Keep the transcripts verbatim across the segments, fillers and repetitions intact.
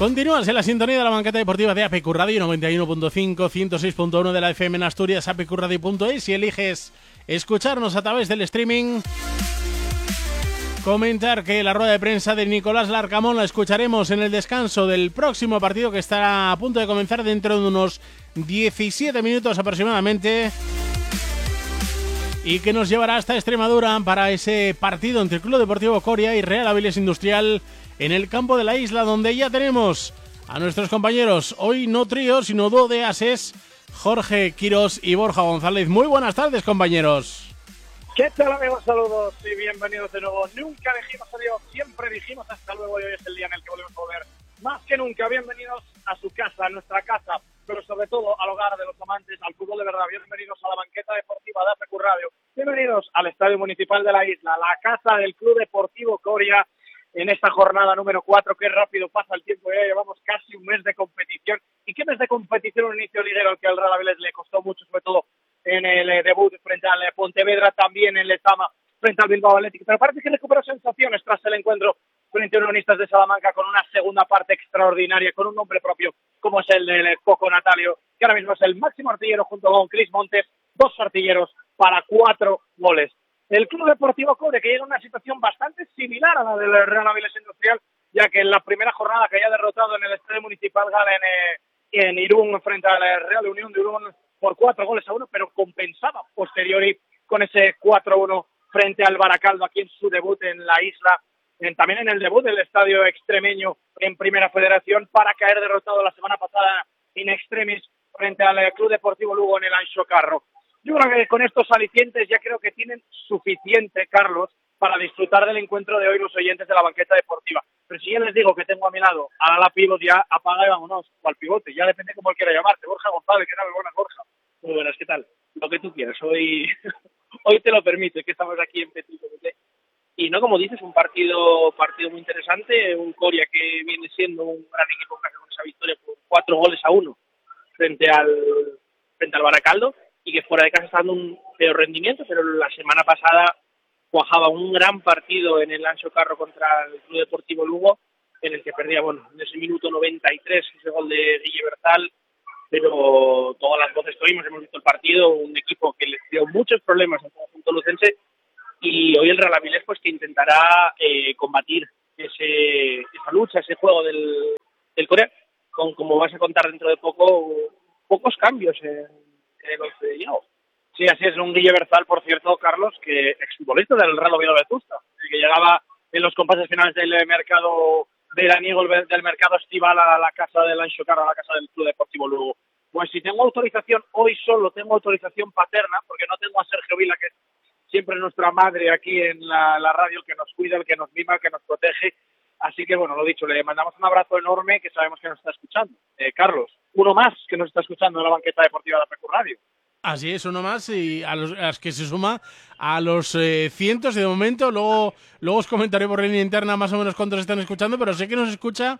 Continúas en la sintonía de la banqueta deportiva de A P Q Radio noventa y uno punto cinco, ciento seis punto uno de la F M en Asturias, a p q radio punto es, y eliges escucharnos a través del streaming. Comentar que la rueda de prensa de Nicolás Larcamón la escucharemos en el descanso del próximo partido, que estará a punto de comenzar dentro de unos diecisiete minutos aproximadamente, y que nos llevará hasta Extremadura para ese partido entre Club Deportivo Coria y Real Avilés Industrial en el campo de la isla, donde ya tenemos a nuestros compañeros, hoy no trío, sino dúo de ases, Jorge Quirós y Borja González. Muy buenas tardes, compañeros. ¿Qué tal, amigos? Saludos y bienvenidos de nuevo. Nunca dijimos adiós, siempre dijimos hasta luego, y hoy es el día en el que volvemos a ver más que nunca. Bienvenidos a su casa, a nuestra casa, pero sobre todo al hogar de los amantes al fútbol de verdad. Bienvenidos a la banqueta deportiva de A P Q Radio. Bienvenidos al Estadio Municipal de la Isla, la casa del Club Deportivo Coria, en esta jornada número cuatro. Qué rápido pasa el tiempo, ya llevamos casi un mes de competición. ¿Y qué mes de competición? Un inicio liguero al que al Real Avilés le costó mucho, sobre todo en el eh, debut frente al eh, Pontevedra, también en Lezama frente al Bilbao Athletic. Pero parece que recuperó sensaciones tras el encuentro frente a Unionistas de Salamanca, con una segunda parte extraordinaria, con un nombre propio como es el del Coco Natalio, que ahora mismo es el máximo artillero junto con Cris Montes, dos artilleros para cuatro goles. El Club Deportivo Coria, que llega a una situación bastante similar a la del Real Avilés Industrial, ya que en la primera jornada que haya derrotado en el Estadio Municipal Gala en, eh, en Irún frente a la Real Unión de Irún por cuatro goles a uno, pero compensaba posteriori con ese cuatro uno frente al Baracaldo, aquí en su debut en la isla, en, también en el debut del estadio extremeño en Primera Federación, para caer derrotado la semana pasada in extremis frente al eh, Club Deportivo Lugo en el Anxo Carro. Yo creo que con estos alicientes ya creo que tienen suficiente, Carlos, para disfrutar del encuentro de hoy los oyentes de la banqueta deportiva. Pero si ya les digo que tengo a mi lado a la pivot, ya apaga y vámonos, o al pivote, ya depende cómo él quiera llamarte. Borja González, ¿qué tal? Buenas, Borja. Muy buenas, ¿qué tal? Lo que tú quieras, hoy, hoy te lo permite, que estamos aquí en Petit Comité. Y no, como dices, un partido partido muy interesante, un Coria que viene siendo un gran equipo con esa victoria por cuatro goles a uno frente al frente al Baracaldo, y que fuera de casa está dando un peor rendimiento, pero la semana pasada cuajaba un gran partido en el Anxo Carro contra el Club Deportivo Lugo, en el que perdía, bueno, en ese minuto noventa y tres, ese gol de Guille Berzal, pero todas las voces que oímos, hemos visto el partido, un equipo que le dio muchos problemas al conjunto lucense, y hoy el Real Avilés pues que intentará eh, combatir ese, esa lucha, ese juego del, del Coria, con, como vas a contar dentro de poco, pocos cambios en, en el once de Iago. Sí, así es, un Guille Berzal, por cierto, Carlos, que exfutbolista del Real Oviedo Vetusta, que llegaba en los compases finales del mercado veraniego, del mercado estival, a la casa del Anxo Carro, a la casa del Club Deportivo Lugo. Pues si tengo autorización, hoy solo tengo autorización paterna, porque no tengo a Sergio Vila, que es siempre nuestra madre aquí en la, la radio, el que nos cuida, el que nos mima, el que nos protege. Así que, bueno, lo dicho, le mandamos un abrazo enorme, que sabemos que nos está escuchando. Eh, Carlos, uno más que nos está escuchando en la banqueta deportiva de A P Q Radio. Así es, uno más, y a los a los que se suma a los eh, cientos de momento. Luego, luego os comentaré por línea interna más o menos cuántos están escuchando, pero sé que nos escucha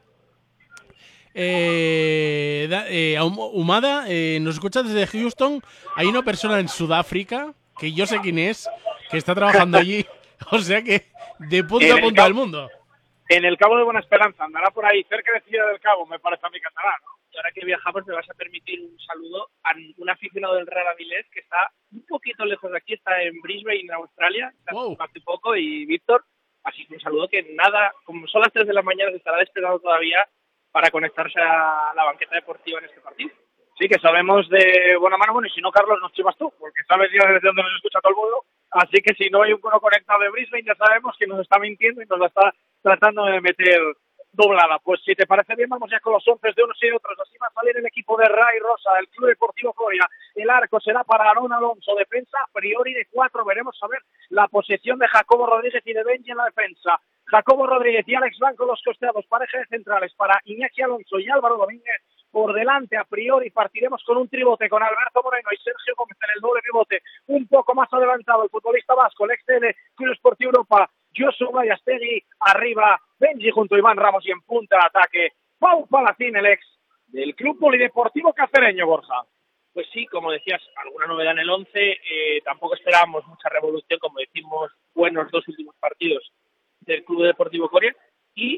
eh, da, eh, Humada, eh, nos escucha desde Houston. Hay una persona en Sudáfrica, que yo sé quién es, que está trabajando allí, o sea que de punta a punta del mundo. En el Cabo de Buena Esperanza, andará por ahí, cerca de Ciudad del Cabo, me parece a mi catalán, ¿no? Y ahora que viajamos me vas a permitir un saludo a un aficionado del Real Avilés que está un poquito lejos de aquí, está en Brisbane, en Australia, está wow. hace poco, y Víctor, así que un saludo que nada, como son las tres de la mañana, se estará despegado todavía para conectarse a la banqueta deportiva en este partido. Sí, que sabemos de buena mano, bueno, y si no, Carlos, nos chivas tú, porque sabes ya desde dónde nos escucha todo el mundo, así que si no hay un uno conectado de Brisbane, ya sabemos que nos está mintiendo y nos la está tratando de meter doblada. Pues si te parece bien, vamos ya con los once de unos y de otros. Así va a salir el equipo de Ray Rosa, del Club Deportivo Coria. El arco será para Aaron Alonso, defensa a priori de cuatro. Veremos a ver la posesión de Jacobo Rodríguez y de Benji en la defensa. Jacobo Rodríguez y Alex Blanco los costeados, pareja de centrales para Iñaki Alonso y Álvaro Domínguez. Por delante, a priori, partiremos con un tribote con Alberto Moreno y Sergio Gómez en el doble pivote. Un poco más adelantado el futbolista vasco, el ex de Club Sportivo Europa, Josu Gallastegui, arriba Benji junto a Iván Ramos, y en punta de ataque Pau Palacín, el ex del Club Polideportivo Cacereño, Borja. Pues sí, como decías, alguna novedad en el once, eh, tampoco esperábamos mucha revolución, como decimos, buenos dos últimos partidos del Club Deportivo Coria, y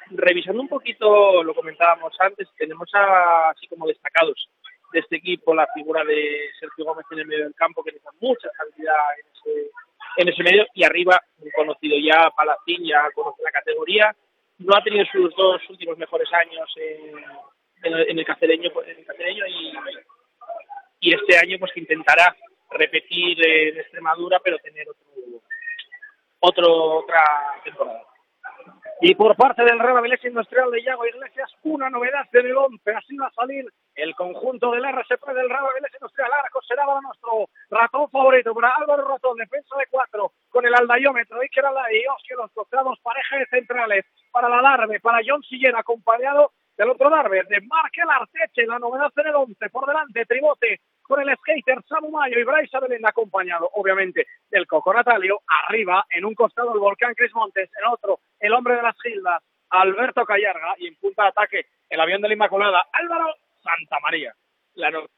revisando un poquito, lo comentábamos antes, tenemos a, así como destacados de este equipo la figura de Sergio Gómez en el medio del campo, que necesita mucha calidad en ese, en ese medio, y arriba, un conocido ya, Palacín, ya conoce la categoría, no ha tenido sus dos últimos mejores años en, en, el, en el cacereño, en el cacereño y, y este año pues intentará repetir en Extremadura, pero tener otro, otro otra temporada. Y por parte del Real Avilés Industrial de Yago Iglesias, una novedad en el once, así va a salir el conjunto del R S P del Real Avilés Industrial. Arco será para nuestro ratón favorito, para Álvaro Ratón, defensa de cuatro, con el aldayómetro, Iker Alday y Oscar los costados, pareja de centrales, para la Darbe, para John Sillera, acompañado del otro Darbe, de Markel Arteche, la novedad en el once, por delante, Tribote, con el skater Samu Mayo y Bryce Abelén, acompañado, obviamente, del Coco Natalio. Arriba, en un costado, el Volcán Cris Montes, en otro, el hombre de las Gildas, Alberto Callarga, y en punta de ataque, el avión de la Inmaculada, Álvaro Santamaría. La no...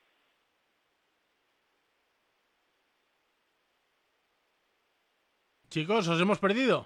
Chicos, ¿os hemos perdido?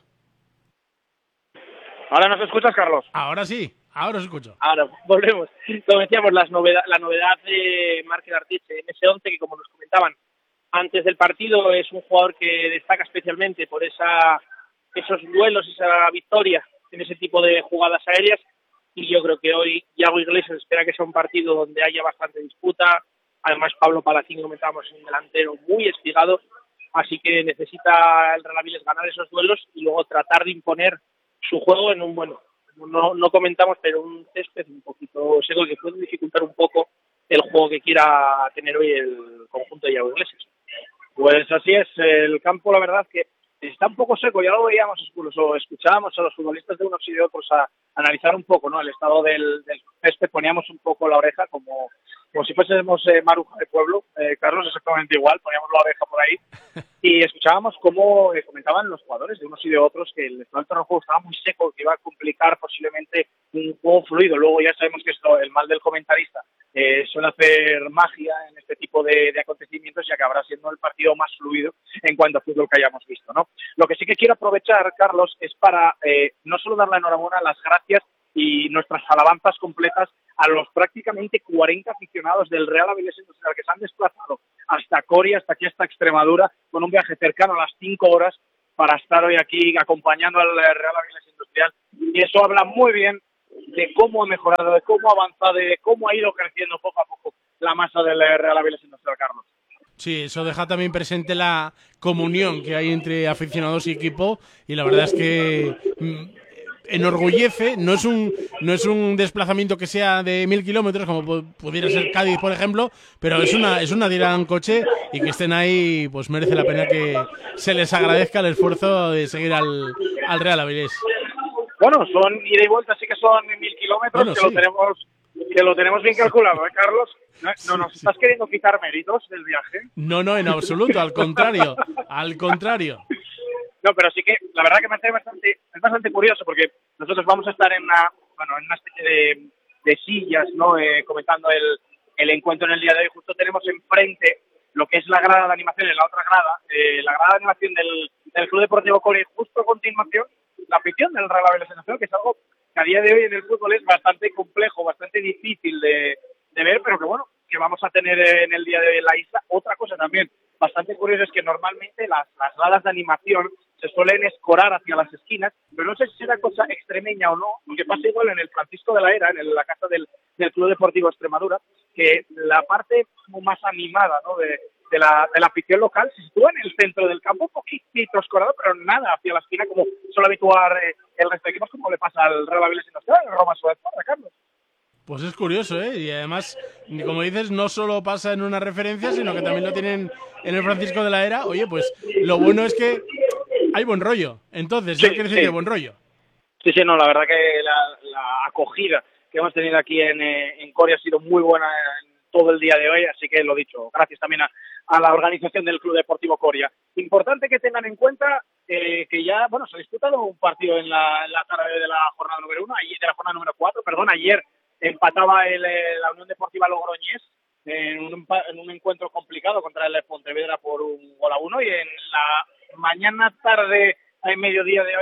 ¿Ahora nos escuchas, Carlos? Ahora sí, ahora os escucho. Ahora, volvemos. Como decíamos, las novedad, la novedad de Markel Arteche en ese once, que como nos comentaban antes del partido, es un jugador que destaca especialmente por esa esos duelos, esa victoria en ese tipo de jugadas aéreas, y yo creo que hoy Yago Iglesias espera que sea un partido donde haya bastante disputa. Además, Pablo Palacín, comentábamos, es un delantero muy espigado, así que necesita el Real Avilés ganar esos duelos y luego tratar de imponer su juego en un, bueno, no, no comentamos, pero un césped un poquito seco que puede dificultar un poco el juego que quiera tener hoy el conjunto de Yago Iglesias. Pues así es, el campo, la verdad que está un poco seco, ya lo veíamos, incluso escuchábamos a los futbolistas de unos y de otros a, a analizar un poco, ¿no?, el estado del, del césped, poníamos un poco la oreja como, como si fuésemos eh, Maruja de pueblo, eh, Carlos, exactamente igual, poníamos la oreja por ahí y escuchábamos cómo eh, comentaban los jugadores de unos y de otros que el estado del terreno de juego estaba muy seco, que iba a complicar posiblemente un juego fluido. Luego ya sabemos que esto, el mal del comentarista, eh, suele hacer magia en este tipo de, de acontecimientos y acabará siendo el partido más fluido en cuanto a fútbol que hayamos visto, ¿no? Lo que sí que quiero aprovechar, Carlos, es para eh, no solo dar la enhorabuena, las gracias y nuestras alabanzas completas a los prácticamente cuarenta aficionados del Real Avilés Industrial que se han desplazado hasta Coria, hasta aquí, hasta Extremadura, con un viaje cercano a las cinco horas para estar hoy aquí acompañando al Real Avilés Industrial. Y eso habla muy bien de cómo ha mejorado, de cómo ha avanzado, de cómo ha ido creciendo poco a poco la masa del Real Avilés Industrial, Carlos. Sí, eso deja también presente la comunión que hay entre aficionados y equipo, y la verdad es que mmm, enorgullece. No es un no es un desplazamiento que sea de mil kilómetros como pudiera ser Cádiz, por ejemplo, pero es una es una tirada en coche, y que estén ahí pues merece la pena que se les agradezca el esfuerzo de seguir al, al Real Avilés. Bueno, son ida y vuelta, sí que son mil kilómetros, bueno, que, sí. lo tenemos, que lo tenemos bien calculado, ¿eh, Carlos? ¿No, no nos sí, estás sí. queriendo quitar méritos del viaje? No, no, en absoluto, al contrario, al contrario. No, pero sí que la verdad que me hace bastante, es bastante curioso, porque nosotros vamos a estar en una, bueno, en una especie de, de sillas, ¿no?, eh, comentando el, el encuentro en el día de hoy. Justo tenemos enfrente lo que es la grada de animación, en la otra grada, eh, la grada de animación del, del Club Deportivo Coria, y justo a continuación la afición del Real Avilés Industrial, que es algo que a día de hoy en el fútbol es bastante complejo, bastante difícil de, de ver, pero que bueno, que vamos a tener en el día de hoy en la isla. Otra cosa también bastante curiosa es que normalmente las, las gradas de animación se suelen escorar hacia las esquinas, pero no sé si será cosa extremeña o no, porque pasa igual en el Francisco de la Era, en la casa del, del Club Deportivo Extremadura, que la parte más animada, ¿no?, de, de, la, de la afición local se sitúa en el centro del campo, un poquitito escorado, pero nada hacia la esquina, como suele habituar eh, el resto de equipos, como le pasa al Real Avilés Industrial, al Roma Suárez, Carlos. Pues es curioso, ¿eh? Y además, como dices, no solo pasa en una referencia, sino que también lo tienen en el Francisco de la Era. Oye, pues lo bueno es que hay buen rollo. Entonces, sí, ¿qué quiere decir sí. de buen rollo? Sí, sí, no, la verdad que la, la acogida que hemos tenido aquí en, en Coria ha sido muy buena en todo el día de hoy, así que lo dicho, gracias también a, a la organización del Club Deportivo Coria. Importante que tengan en cuenta eh, que ya, bueno, se ha disputado un partido en la, en la tarde de la jornada número uno, de la jornada número cuatro, perdón, ayer empataba el, la Unión Deportiva Logroñés en un, en un encuentro complicado contra el Pontevedra por un gol a uno, y en la mañana, tarde, en mediodía de hoy,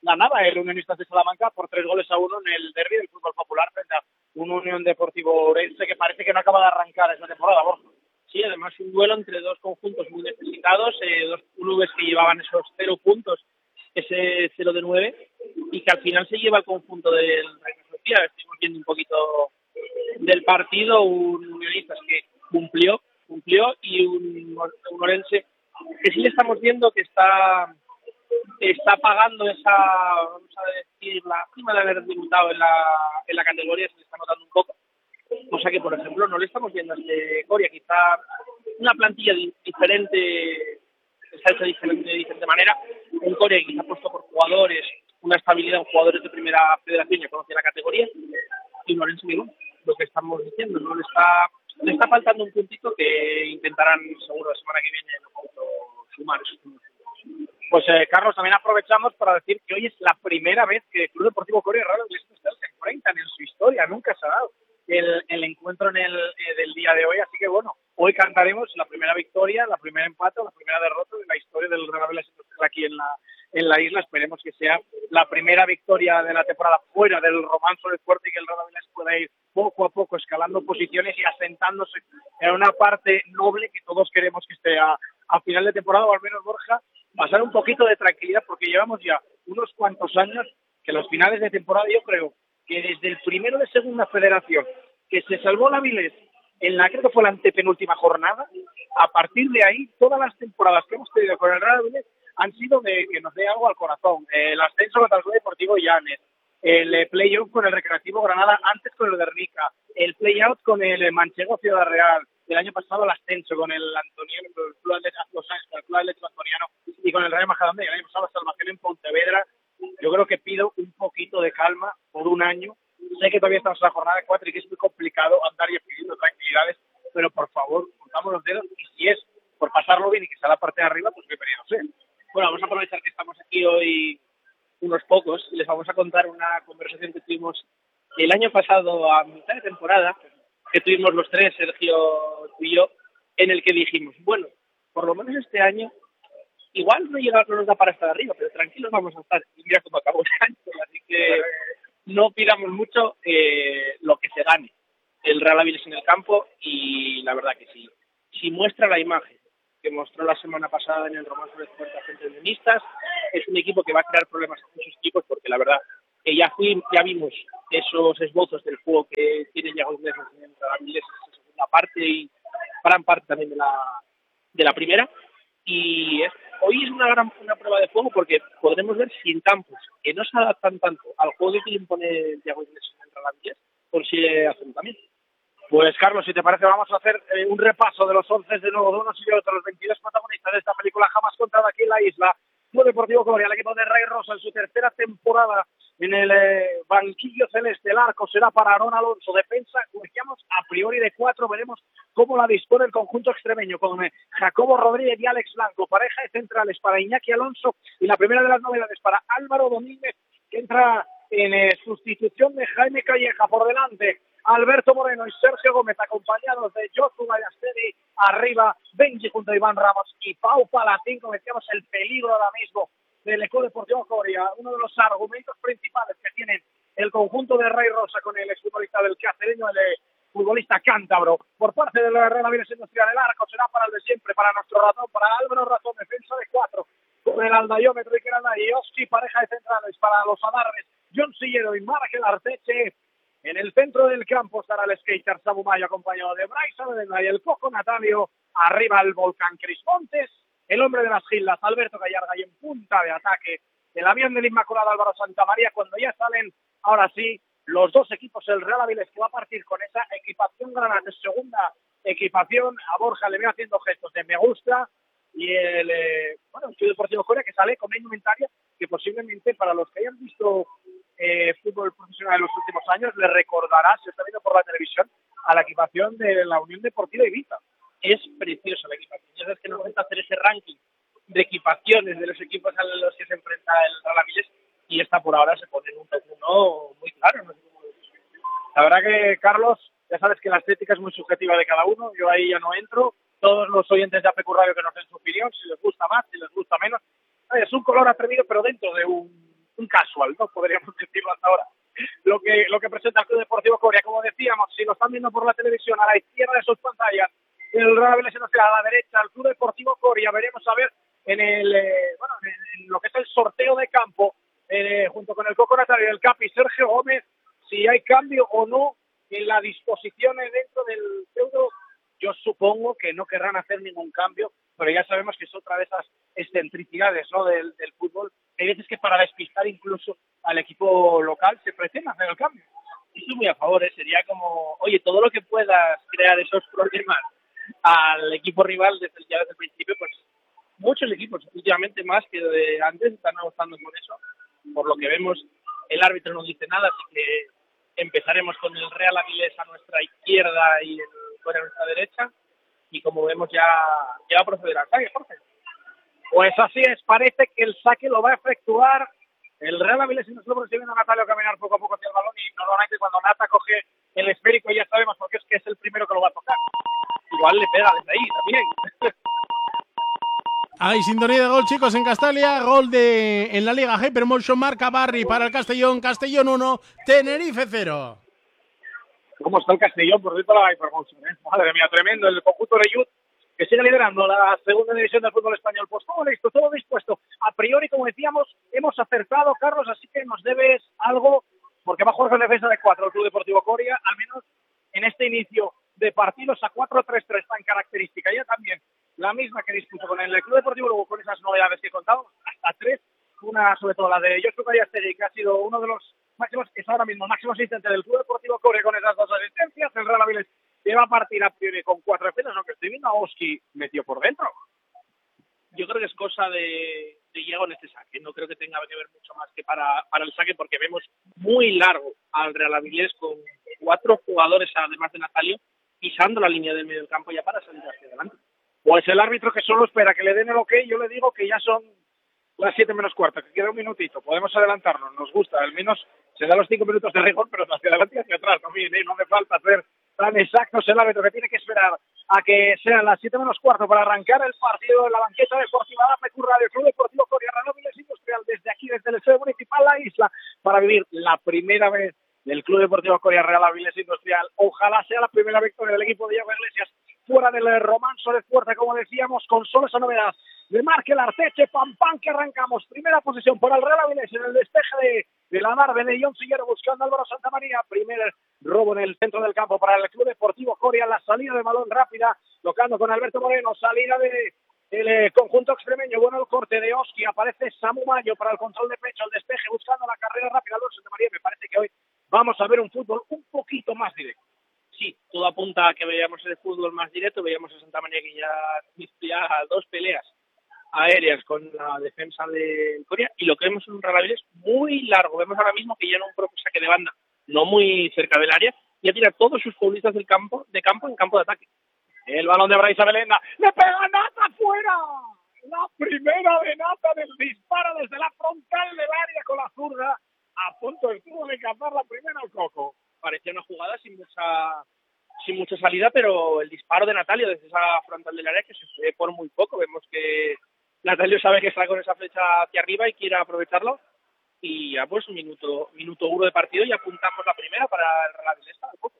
ganaba el Unionistas de Salamanca por tres goles a uno en el derbi del fútbol popular frente a un Unión Deportivo Ourense que parece que no acaba de arrancar esa temporada, Borja. Sí, además un duelo entre dos conjuntos muy necesitados, eh, dos clubes que llevaban esos cero puntos, ese cero de nueve, y que al final se lleva el conjunto del Reino Social. Estuvimos viendo un poquito del partido, un Unionistas que cumplió, cumplió y un, un Ourense que sí le estamos viendo que está está pagando esa, vamos a decir, la prima de haber debutado en la, en la categoría, se le está notando un poco, cosa que, por ejemplo, no le estamos viendo a este Coria. Quizá una plantilla di- diferente, está hecha de diferente, de diferente manera, un Coria que quizá ha puesto por jugadores, una estabilidad en jugadores de primera federación, ya conoce la categoría, y no le enseñó lo que estamos diciendo, no le está, le está faltando un puntito que intentarán seguro la semana que viene no sumar esos puntos. Pues eh, Carlos, también aprovechamos para decir que hoy es la primera vez que el Club Deportivo Coria y Real Oviedo se enfrentan en su historia, nunca se ha dado el, el encuentro en el eh, del día de hoy, así que bueno, hoy cantaremos la primera victoria, la primera empate, la primera derrota de la historia del Real Oviedo aquí en la en la isla. Esperemos que sea la primera victoria de la temporada fuera del Romanzo del Fuerte y que el Real Oviedo pueda ir poco a poco escalando posiciones y asentándose en una parte noble que todos queremos que esté a, a final de temporada, o al menos, Borja, pasar un poquito de tranquilidad, porque llevamos ya unos cuantos años que los finales de temporada, yo creo que desde el primero de segunda federación, que se salvó la Avilés en la, creo que fue la antepenúltima jornada, a partir de ahí, todas las temporadas que hemos tenido con el Real Avilés han sido de que nos dé algo al corazón. El ascenso contra el Club Deportivo Llanes, el play-off con el Recreativo Granada, antes con el Guernica, el play-out con el Manchego Ciudad Real, el año pasado el ascenso con el Antoniano, el Club Atlético Los Ángeles, el Club Atlético Antoniano y con el Rayo Majadahonda, y el año pasado la salvación en Pontevedra. Yo creo que pido un poquito de calma por un año. Sé que todavía estamos en la jornada cuatro y que es muy complicado andar y pidiendo tranquilidades, pero por favor, juntamos los dedos y si es por pasarlo bien y que sea la parte de arriba, pues bienvenido sea. Bueno, vamos a aprovechar que estamos aquí hoy unos pocos y les vamos a contar una conversación que tuvimos el año pasado a mitad de temporada, que tuvimos los tres, Sergio, tú y yo, en el que dijimos, bueno, por lo menos este año, igual no llega, no nos da para estar arriba, pero tranquilos vamos a estar. Y mira cómo acabó el año, así que no pidamos mucho eh, lo que se gane el Real Avilés en el campo, y la verdad que sí, si muestra la imagen que mostró la semana pasada en el Romanzo de Fuerte Agentes Unionistas, es un equipo que va a crear problemas a muchos equipos, porque la verdad que ya fui, ya vimos esos esbozos del juego que tienen ya Gómez en el Real Avilés en la segunda parte y gran parte también de la de la primera, y es, hoy es una gran una prueba de fuego porque podremos ver si en campos que no se adaptan tanto al juego que le impone Yago Iglesias en el Real Avilés consigue hacerlo también. Pues Carlos, si te parece, vamos a hacer eh, un repaso de los once de nuevo de unos y de otros, los veintidós protagonistas de esta película jamás contada aquí en la isla. Club Deportivo Coria, el equipo de Ray Rosa en su tercera temporada en el eh, banquillo celeste. El arco será para Aaron Alonso, defensa, como decíamos, a priori de cuatro. Veremos cómo la dispone el conjunto extremeño con eh, Jacobo Rodríguez y Alex Blanco. Pareja de centrales para Iñaki Alonso, y la primera de las novedades para Álvaro Domínguez, que entra en eh, sustitución de Jaime Calleja. Por delante, Alberto Moreno y Sergio Gómez, acompañados de Josu Gallasteri. Arriba, Benji junto a Iván Ramos y Pau Palacín. Como decíamos, el peligro ahora mismo del Club Deportivo Coria. Uno de los argumentos principales que tiene el conjunto de Ray Rosa con el exfutbolista del Cacereño, el eh, futbolista cántabro. Por parte del Real Avilés Industrial, el arco será para el de siempre, para nuestro ratón, para Álvaro Ratón, defensa de cuatro, con el aldayómetro y Kerana y Oski, pareja de centrales para los adarres, John Sillero y Markel Arteche. En el centro del campo estará el skater Sabu Mayo, acompañado de Bryce Avedena y el Coco Natalio. Arriba el Volcán Crispontes, el hombre de las Gilas, Alberto Gallarga, y en punta de ataque el avión del Inmaculado Álvaro Santamaría, cuando ya salen, ahora sí, los dos equipos. El Real Avilés, que va a partir con esa equipación granada de segunda equipación. A Borja le veo haciendo gestos de me gusta, y el, eh, bueno, el Club Deportivo Coria, que sale con una indumentaria que posiblemente para los que hayan visto eh, fútbol profesional en los últimos años les recordará, se está viendo por la televisión, a la equipación de la Unión Deportiva Ibiza. Es preciosa la equipación. Ya sabes que nos gusta hacer ese ranking de equipaciones de los equipos a los que se enfrenta el Real Avilés, y esta por ahora se pone en un top uno muy claro. No sé cómo decirlo. La verdad que, Carlos, ya sabes que la estética es muy subjetiva de cada uno, yo ahí ya no entro. Todos los oyentes de A P Q Radio que nos den su opinión, si les gusta más, si les gusta menos. Es un color atrevido, pero dentro de un, un casual, ¿no? Podríamos decirlo hasta ahora. Lo que, lo que presenta el Club Deportivo Coria, como decíamos, si lo están viendo por la televisión, a la izquierda de sus pantallas, el Real Avilés Industrial, a la derecha, el Club Deportivo Coria, veremos a ver en el, eh, bueno, en, en lo que es el sorteo de campo, eh, junto con el Coco Natario y el Capi Sergio Gómez, si hay cambio o no en la disposición dentro del feudo. Yo supongo que no querrán hacer ningún cambio, pero ya sabemos que es otra de esas excentricidades, ¿no?, del, del fútbol. Hay veces que para despistar incluso al equipo local se pretende hacer el cambio. Estoy muy a favor, ¿eh? Sería como, oye, todo lo que puedas crear esos problemas al equipo rival desde, ya desde el principio, pues muchos equipos, últimamente más que de antes, están apostando por eso. Por lo que vemos, el árbitro no dice nada, así que empezaremos con el Real Avilés a nuestra izquierda y el Coria a nuestra derecha, y como vemos ya, ya va a proceder al saque, Jorge. Pues así es, parece que el saque lo va a efectuar el Real Avilés, y nosotros viendo a Natalio caminar poco a poco hacia el balón, y normalmente cuando Nata coge el esférico ya sabemos porque es que es el primero que lo va a tocar. Igual le pega desde ahí también. Hay sintonía de gol, chicos, en Castalia. Gol de en la Liga Hypermotion, marca Barry para el Castellón. Castellón uno, Tenerife cero. ¿Cómo está el Castellón por dentro de la Hypermotion? ¿eh? Madre mía, tremendo. El conjunto de Youth que sigue liderando la segunda división del fútbol español. Pues todo listo, todo dispuesto. A priori, como decíamos, hemos acertado, Carlos, así que nos debes algo, porque va a jugar con defensa de cuatro el Club Deportivo Coria, al menos en este inicio de partidos a cuatro tres tres tan característica. Ya también la misma que dispuso con el Club Deportivo, luego con esas novedades que he contado, hasta tres, una sobre todo la de Joshua Gallastegui, que ha sido uno de los máximos, es ahora mismo máximo asistente del Club Deportivo Coria con esas dos asistencias. El Real Avilés que va a partir a priori con cuatro defensas, aunque estoy viendo a Oski metió por dentro. Yo creo que es cosa de, de Diego en este saque, no creo que tenga que ver mucho más que para, para el saque, porque vemos muy largo al Real Avilés con cuatro jugadores, además de Natalio, pisando la línea del medio del campo ya para salir hacia adelante. Pues el árbitro, que solo espera que le den el ok, yo le digo que ya son las siete menos cuarto, que queda un minutito, podemos adelantarnos, nos gusta, al menos se da los cinco minutos de rigor, pero hacia adelante y hacia atrás, no, mire, no me falta hacer tan exactos el árbitro, que tiene que esperar a que sean las siete menos cuarto para arrancar el partido en la banqueta deportiva de A P Q Radio, Club Deportivo Coria, Real Avilés Industrial, desde aquí, desde el Estadio Municipal La Isla, para vivir la primera vez del Club Deportivo Coria, Real Avilés Industrial. Ojalá sea la primera victoria del equipo de Diego Iglesias fuera del romanzo de fuerza, como decíamos, con solo esa novedad de Markel Arteche, pam pam, que arrancamos. Primera posición por el Real Avilés en el despeje de, de la nave de John Sillero buscando a Álvaro Santamaría. Primer robo en el centro del campo para el Club Deportivo Coria, la salida de balón rápida, tocando con Alberto Moreno, salida de el eh, conjunto extremeño, bueno el corte de Oski, aparece Samu Mayo para el control de pecho, el despeje buscando la carrera rápida, Álvaro Santamaría. Me parece que hoy vamos a ver un fútbol un poquito más directo. Sí, todo apunta a que veíamos el fútbol más directo, veíamos a Santamaría que ya, ya dos peleas aéreas con la defensa de Coria, y lo que vemos en un Real Avilés muy largo. Vemos ahora mismo que ya no un propio saque de banda, no muy cerca del área, ya tira a todos sus futbolistas del campo, de campo en campo de ataque. El balón de Brais Abelenda, le pega Nata fuera, la primera de Nata del disparo desde la frontal del área con la zurda, a punto estuvo de cazar la primera al Coco. Parecía una jugada sin mucha sin mucha salida, pero el disparo de Natalio desde esa frontal del área, que se fue por muy poco. Vemos que Natalio sabe que está con esa flecha hacia arriba y quiere aprovecharlo, y ya pues un minuto minuto uno de partido y apuntamos la primera para el Real Avilés.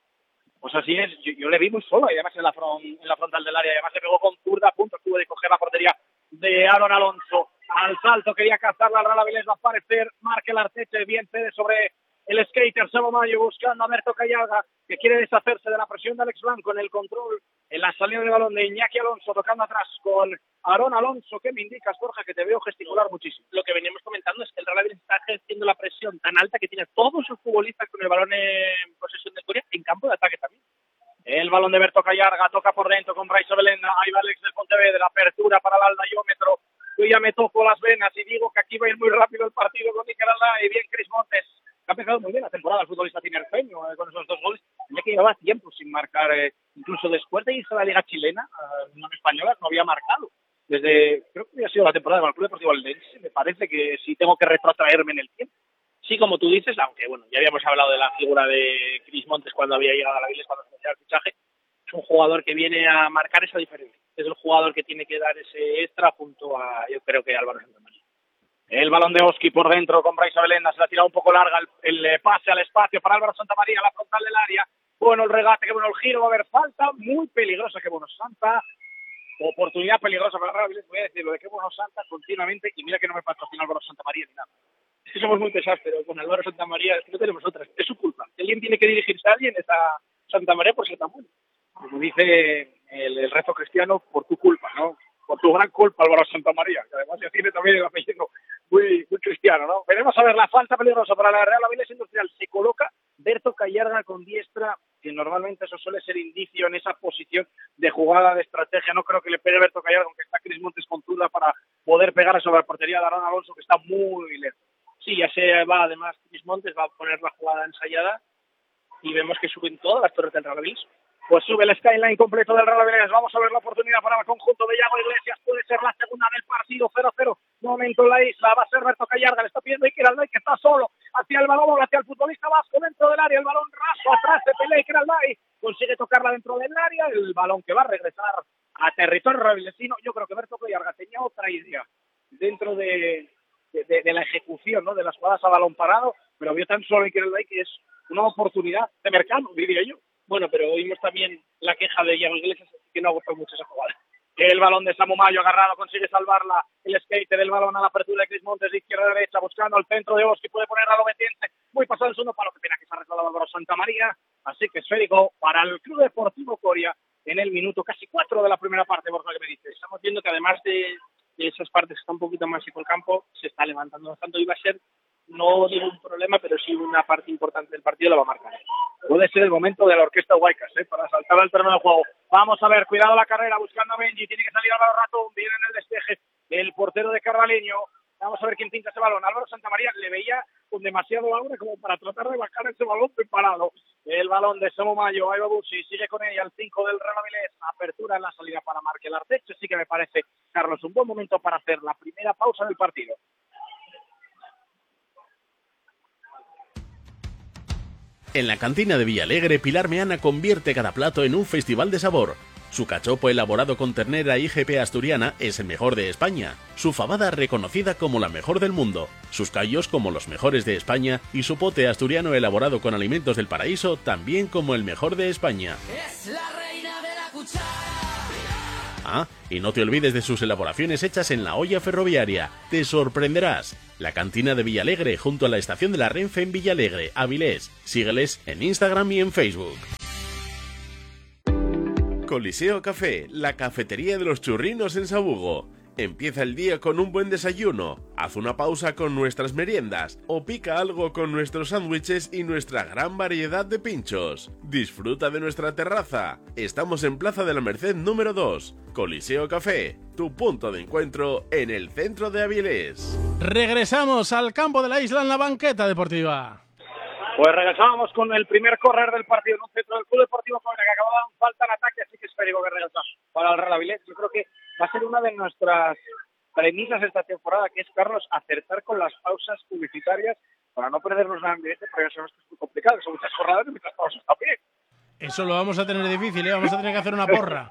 Pues así es, yo, yo le vi muy solo, y además en la, front, en la frontal del área, además se pegó con zurda, a punto estuvo de coger la portería de Aaron Alonso. Al salto quería cazarla al Real Avilés, va a aparecer Markel Arteche, bien cede sobre el skater Samu Mayo buscando a Berto Callaga, que quiere deshacerse de la presión de Alex Blanco en el control, en la salida de balón de Iñaki Alonso, tocando atrás con Aaron Alonso. ¿Qué me indicas, Borja? Que te veo gesticular muchísimo. Lo que veníamos comentando es que el Real Avilés está ejerciendo la presión tan alta que tiene a todos sus futbolistas con el balón en posesión de Coria en campo de ataque también. El balón de Berto Callaga toca por dentro con Brais Abelenda, ahí va Alex del Pontevedra, apertura para el aldaiómetro. Yo ya me toco las venas y digo que aquí va a ir muy rápido el partido con Mikel Aldai. Y bien, Cris Montes, que ha empezado muy bien la temporada el futbolista tinerfeño, eh, con esos dos goles, ya que llevaba tiempo sin marcar, eh, incluso después de irse a la Liga Chilena, eh, no española, no había marcado. Desde, creo que había sido la temporada del Club Deportivo Aldense, me parece que sí tengo que retrotraerme en el tiempo. Sí, como tú dices, aunque bueno, ya habíamos hablado de la figura de Cris Montes cuando había llegado a la Avilés, cuando se hacía el fichaje. Es un jugador que viene a marcar esa diferencia. Es el jugador que tiene que dar ese extra junto a, yo creo que Álvaro Santamaría. El balón de Oski por dentro con Bryce Abelenda, se la tira un poco larga, el, el pase al espacio para Álvaro Santamaría, la frontal del área. Bueno el regate, que bueno el giro, va a haber falta muy peligrosa, que bueno Santa, oportunidad peligrosa para Real Avilés, voy a decir lo de que bueno Santa continuamente, y mira que no me patrocina Álvaro Santamaría ni nada. Es que somos muy pesados, pero con Álvaro Santamaría es que no tenemos otras, es su culpa. Si alguien tiene que dirigirse a alguien es a Santamaría por ser tan bueno. Como dice el, el rezo cristiano, por tu culpa, ¿no? Por tu gran culpa, Álvaro Santamaría, que además ya tiene también el apellido muy, muy cristiano, ¿no? Veremos a ver la falta peligrosa para la Real Avilés Industrial. Se coloca Berto Callarga con diestra, que normalmente eso suele ser indicio en esa posición de jugada de estrategia. No creo que le pegue Berto Callarga, aunque está Cris Montes con Zurda para poder pegar sobre la portería de Aaron Alonso, que está muy lejos. Sí, ya se va, además, Cris Montes va a poner la jugada ensayada y vemos que suben todas las torres del Real Avilés. Pues sube el skyline completo del Real Avilés. Vamos a ver la oportunidad para el conjunto de Yago Iglesias. Puede ser la segunda del partido. cero cero. Momento en la isla. Va a ser Berto Callarga. Le está pidiendo Iker Alday, que está solo. Hacia el balón, hacia el futbolista vasco dentro del área. El balón raso atrás de pelea Iker Alday. Consigue tocarla dentro del área. El balón que va a regresar a territorio ravilesino. Yo creo que Berto Callarga tenía otra idea dentro de, de, de, de la ejecución, ¿no? De las jugadas a balón parado. Pero vio tan solo Iker Alday que es una oportunidad de mercado, diría yo. Bueno, pero oímos también la queja de Yago Iglesias, así que no ha gustado mucho esa jugada. El balón de Samu Mayo agarrado, consigue salvarla. El skate del balón a la apertura de Cris Montes de izquierda a derecha, buscando el centro de Oski, puede poner a Lometiense. Muy pasado el segundo palo, que pena que se ha resbalado Álvaro Santamaría. Así que esférico para el Club Deportivo Coria en el minuto casi cuatro de la primera parte, Borja, que me dices. Estamos viendo que además de, de esas partes que está un poquito más seco el campo, se está levantando bastante. Iba a ser, no digo un problema, pero sí una parte importante del partido la va a marcar. Puede ser el momento de la orquesta Huaycas, ¿eh? Para saltar al terreno de juego. Vamos a ver, cuidado la carrera, buscando a Benji, tiene que salir Álvaro Ratón, viene en el despeje el portero de Carvalheño. Vamos a ver quién pinta ese balón. Álvaro Santamaría le veía con demasiado aura como para tratar de bajar ese balón preparado. El balón de Samu Mayo, ahí va Busi, sigue con ella el cinco del Real Avilés. Apertura en la salida para Markel Arteche. Sí que me parece, Carlos, un buen momento para hacer la primera pausa del partido. En la cantina de Villalegre, Pilar Meana convierte cada plato en un festival de sabor. Su cachopo elaborado con ternera I G P asturiana es el mejor de España. Su fabada reconocida como la mejor del mundo. Sus callos como los mejores de España. Y su pote asturiano elaborado con alimentos del paraíso también como el mejor de España. Es la reina de la cuchara. Ah, y no te olvides de sus elaboraciones hechas en la olla ferroviaria. Te sorprenderás. La cantina de Villalegre junto a la estación de la Renfe en Villalegre, Avilés. Sígueles en Instagram y en Facebook. Coliseo Café, la cafetería de los churrinos en Sabugo. Empieza el día con un buen desayuno, haz una pausa con nuestras meriendas o pica algo con nuestros sándwiches y nuestra gran variedad de pinchos. Disfruta de nuestra terraza. Estamos en Plaza de la Merced número dos. Coliseo Café, tu punto de encuentro en el centro de Avilés. Regresamos al campo de la isla en la banqueta deportiva. Pues regresábamos con el primer correr del partido en un centro del Club Deportivo Coria, que acababa de dar un falta en ataque, así que espero que regresa para el Real Avilés. Yo creo que va a ser una de nuestras premisas esta temporada, que es, Carlos, acertar con las pausas publicitarias para no perdernos nada en directo, porque ya sabemos que es muy complicado, que son muchas jornadas y muchas pausas también. Eso lo vamos a tener difícil, ¿eh? Vamos a tener que hacer una porra.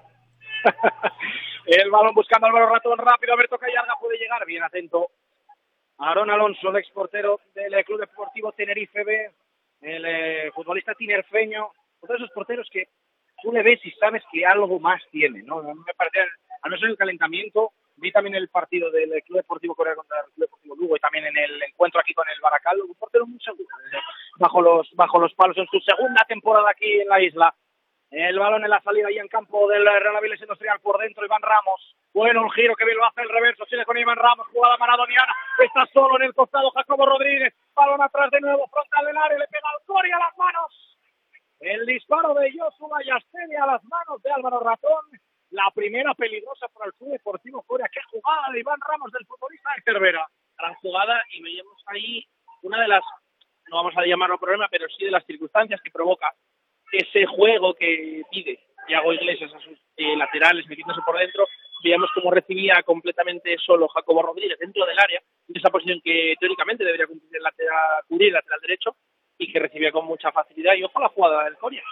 El balón buscando Álvaro Ratón, rápido, Alberto Callarga puede llegar, bien atento. Aaron Alonso, el exportero del Club Deportivo Tenerife B, el eh, futbolista tinerfeño, todos esos porteros que tú le ves y sabes que algo más tiene, ¿no? A mí me parece, al menos en el calentamiento, vi también el partido del Club Deportivo Corea contra el Club Deportivo Lugo y también en el encuentro aquí con el Baracal, un portero muy seguro, eh, bajo los bajo los palos en su segunda temporada aquí en la isla. El balón en la salida ahí en campo del Real Avilés Industrial, por dentro Iván Ramos. Bueno, un giro que bien lo hace el reverso, sigue con Iván Ramos, jugada maradoniana, está solo en el costado Jacobo Rodríguez, balón atrás de nuevo, frontal del área, le pega al Coria a las manos. El disparo de Joshua Yasteni a las manos de Álvaro Ratón, la primera peligrosa para el Club Deportivo Coria. Qué jugada de Iván Ramos, del futbolista de Cervera. Gran jugada, y veíamos ahí una de las, no vamos a llamarlo problema, pero sí de las circunstancias que provoca ese juego que pide Yago Iglesias a sus eh, laterales, metiéndose por dentro. Veíamos cómo recibía completamente solo Jacobo Rodríguez dentro del área, en esa posición que teóricamente debería cumplir el lateral, cubrir el lateral derecho, y que recibía con mucha facilidad. Y ojo a la jugada del Coria.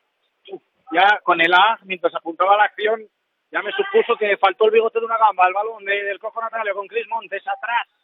Ya con el A, mientras apuntaba a la acción, ya me supuso que faltó el bigote de una gamba. El balón de, del Cojo Natalio con Cris Montes atrás.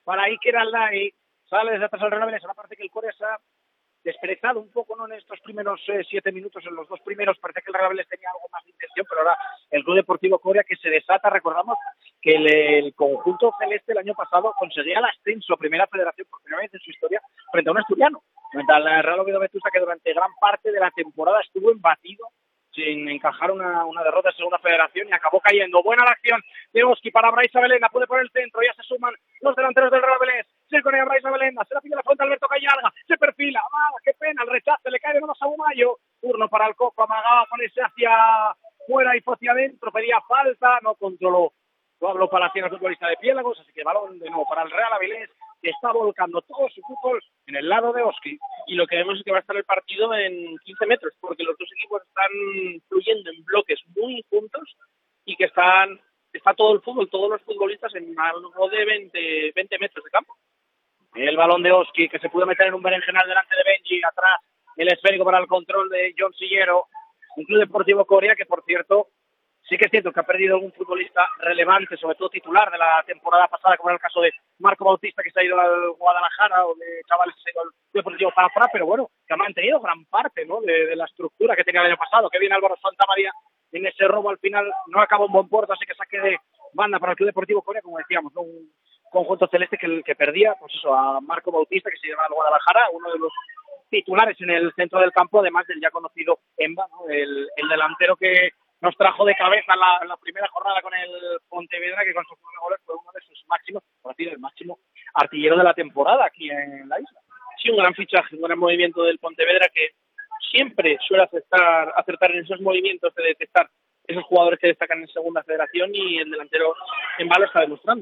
para Iker Aldai. Sale desde atrás el Real Avilés. Ahora parece que el Corea se ha desperezado un poco, ¿no? En estos primeros eh, siete minutos, en los dos primeros parece que el Real Avilés tenía algo más de intención, pero ahora el Club Deportivo Coria que se desata. Recordamos que el, el conjunto celeste el año pasado conseguía el ascenso a Primera Federación por primera vez en su historia frente a un asturiano, frente al Real Oviedo Vetusta, que durante gran parte de la temporada estuvo embatido sin encajar una, una derrota en Segunda Federación y acabó cayendo. Buena la acción de Oski para Brais Abelenda, puede por el centro, ya se suman los delanteros del Real Avilés. Se conecta Brais Abelenda, se la pide la frente Alberto Callarga, se perfila, ¡ah, qué pena! El rechace le cae de manos a Bumayo. Turno para el Coco, amagaba ponerse hacia fuera y hacia adentro, pedía falta, no controló Pablo Palaciano, futbolista de Piélagos, así que balón de nuevo para el Real Avilés, que está volcando todo su fútbol en el lado de Oski. Y lo que vemos es que va a estar el partido en quince metros, porque los dos equipos están fluyendo en bloques muy juntos y que están está todo el fútbol, todos los futbolistas en algo de veinte, veinte metros de campo. El balón de Oski, que se pudo meter en un berenjenal delante de Benji, atrás el esférico para el control de John Sillero. Un Club Deportivo Coria que, por cierto, sí que es cierto que ha perdido algún futbolista relevante, sobre todo titular de la temporada pasada, como era el caso de Marco Bautista, que se ha ido al Guadalajara, o de Chavales que se ha ido al Deportivo Zaragoza, pero bueno, que ha mantenido gran parte, ¿no?, de, de la estructura que tenía el año pasado. Que viene Álvaro Santamaría en ese robo, al final no acabó en buen puerto, así que saque de banda para el Club Deportivo Coria, como decíamos, ¿no?, un conjunto celeste que, que perdía, pues eso, a Marco Bautista, que se lleva al Guadalajara, uno de los titulares en el centro del campo, además del ya conocido Emba, ¿no?, el, el delantero que nos trajo de cabeza la, la primera jornada con el Pontevedra, que con sus nueve goles fue uno de sus máximos, por decir, el máximo artillero de la temporada aquí en la isla. Sí, un gran fichaje, un gran movimiento del Pontevedra, que siempre suele acertar, acertar en esos movimientos de detectar esos jugadores que destacan en Segunda Federación, y el delantero en balón está demostrando.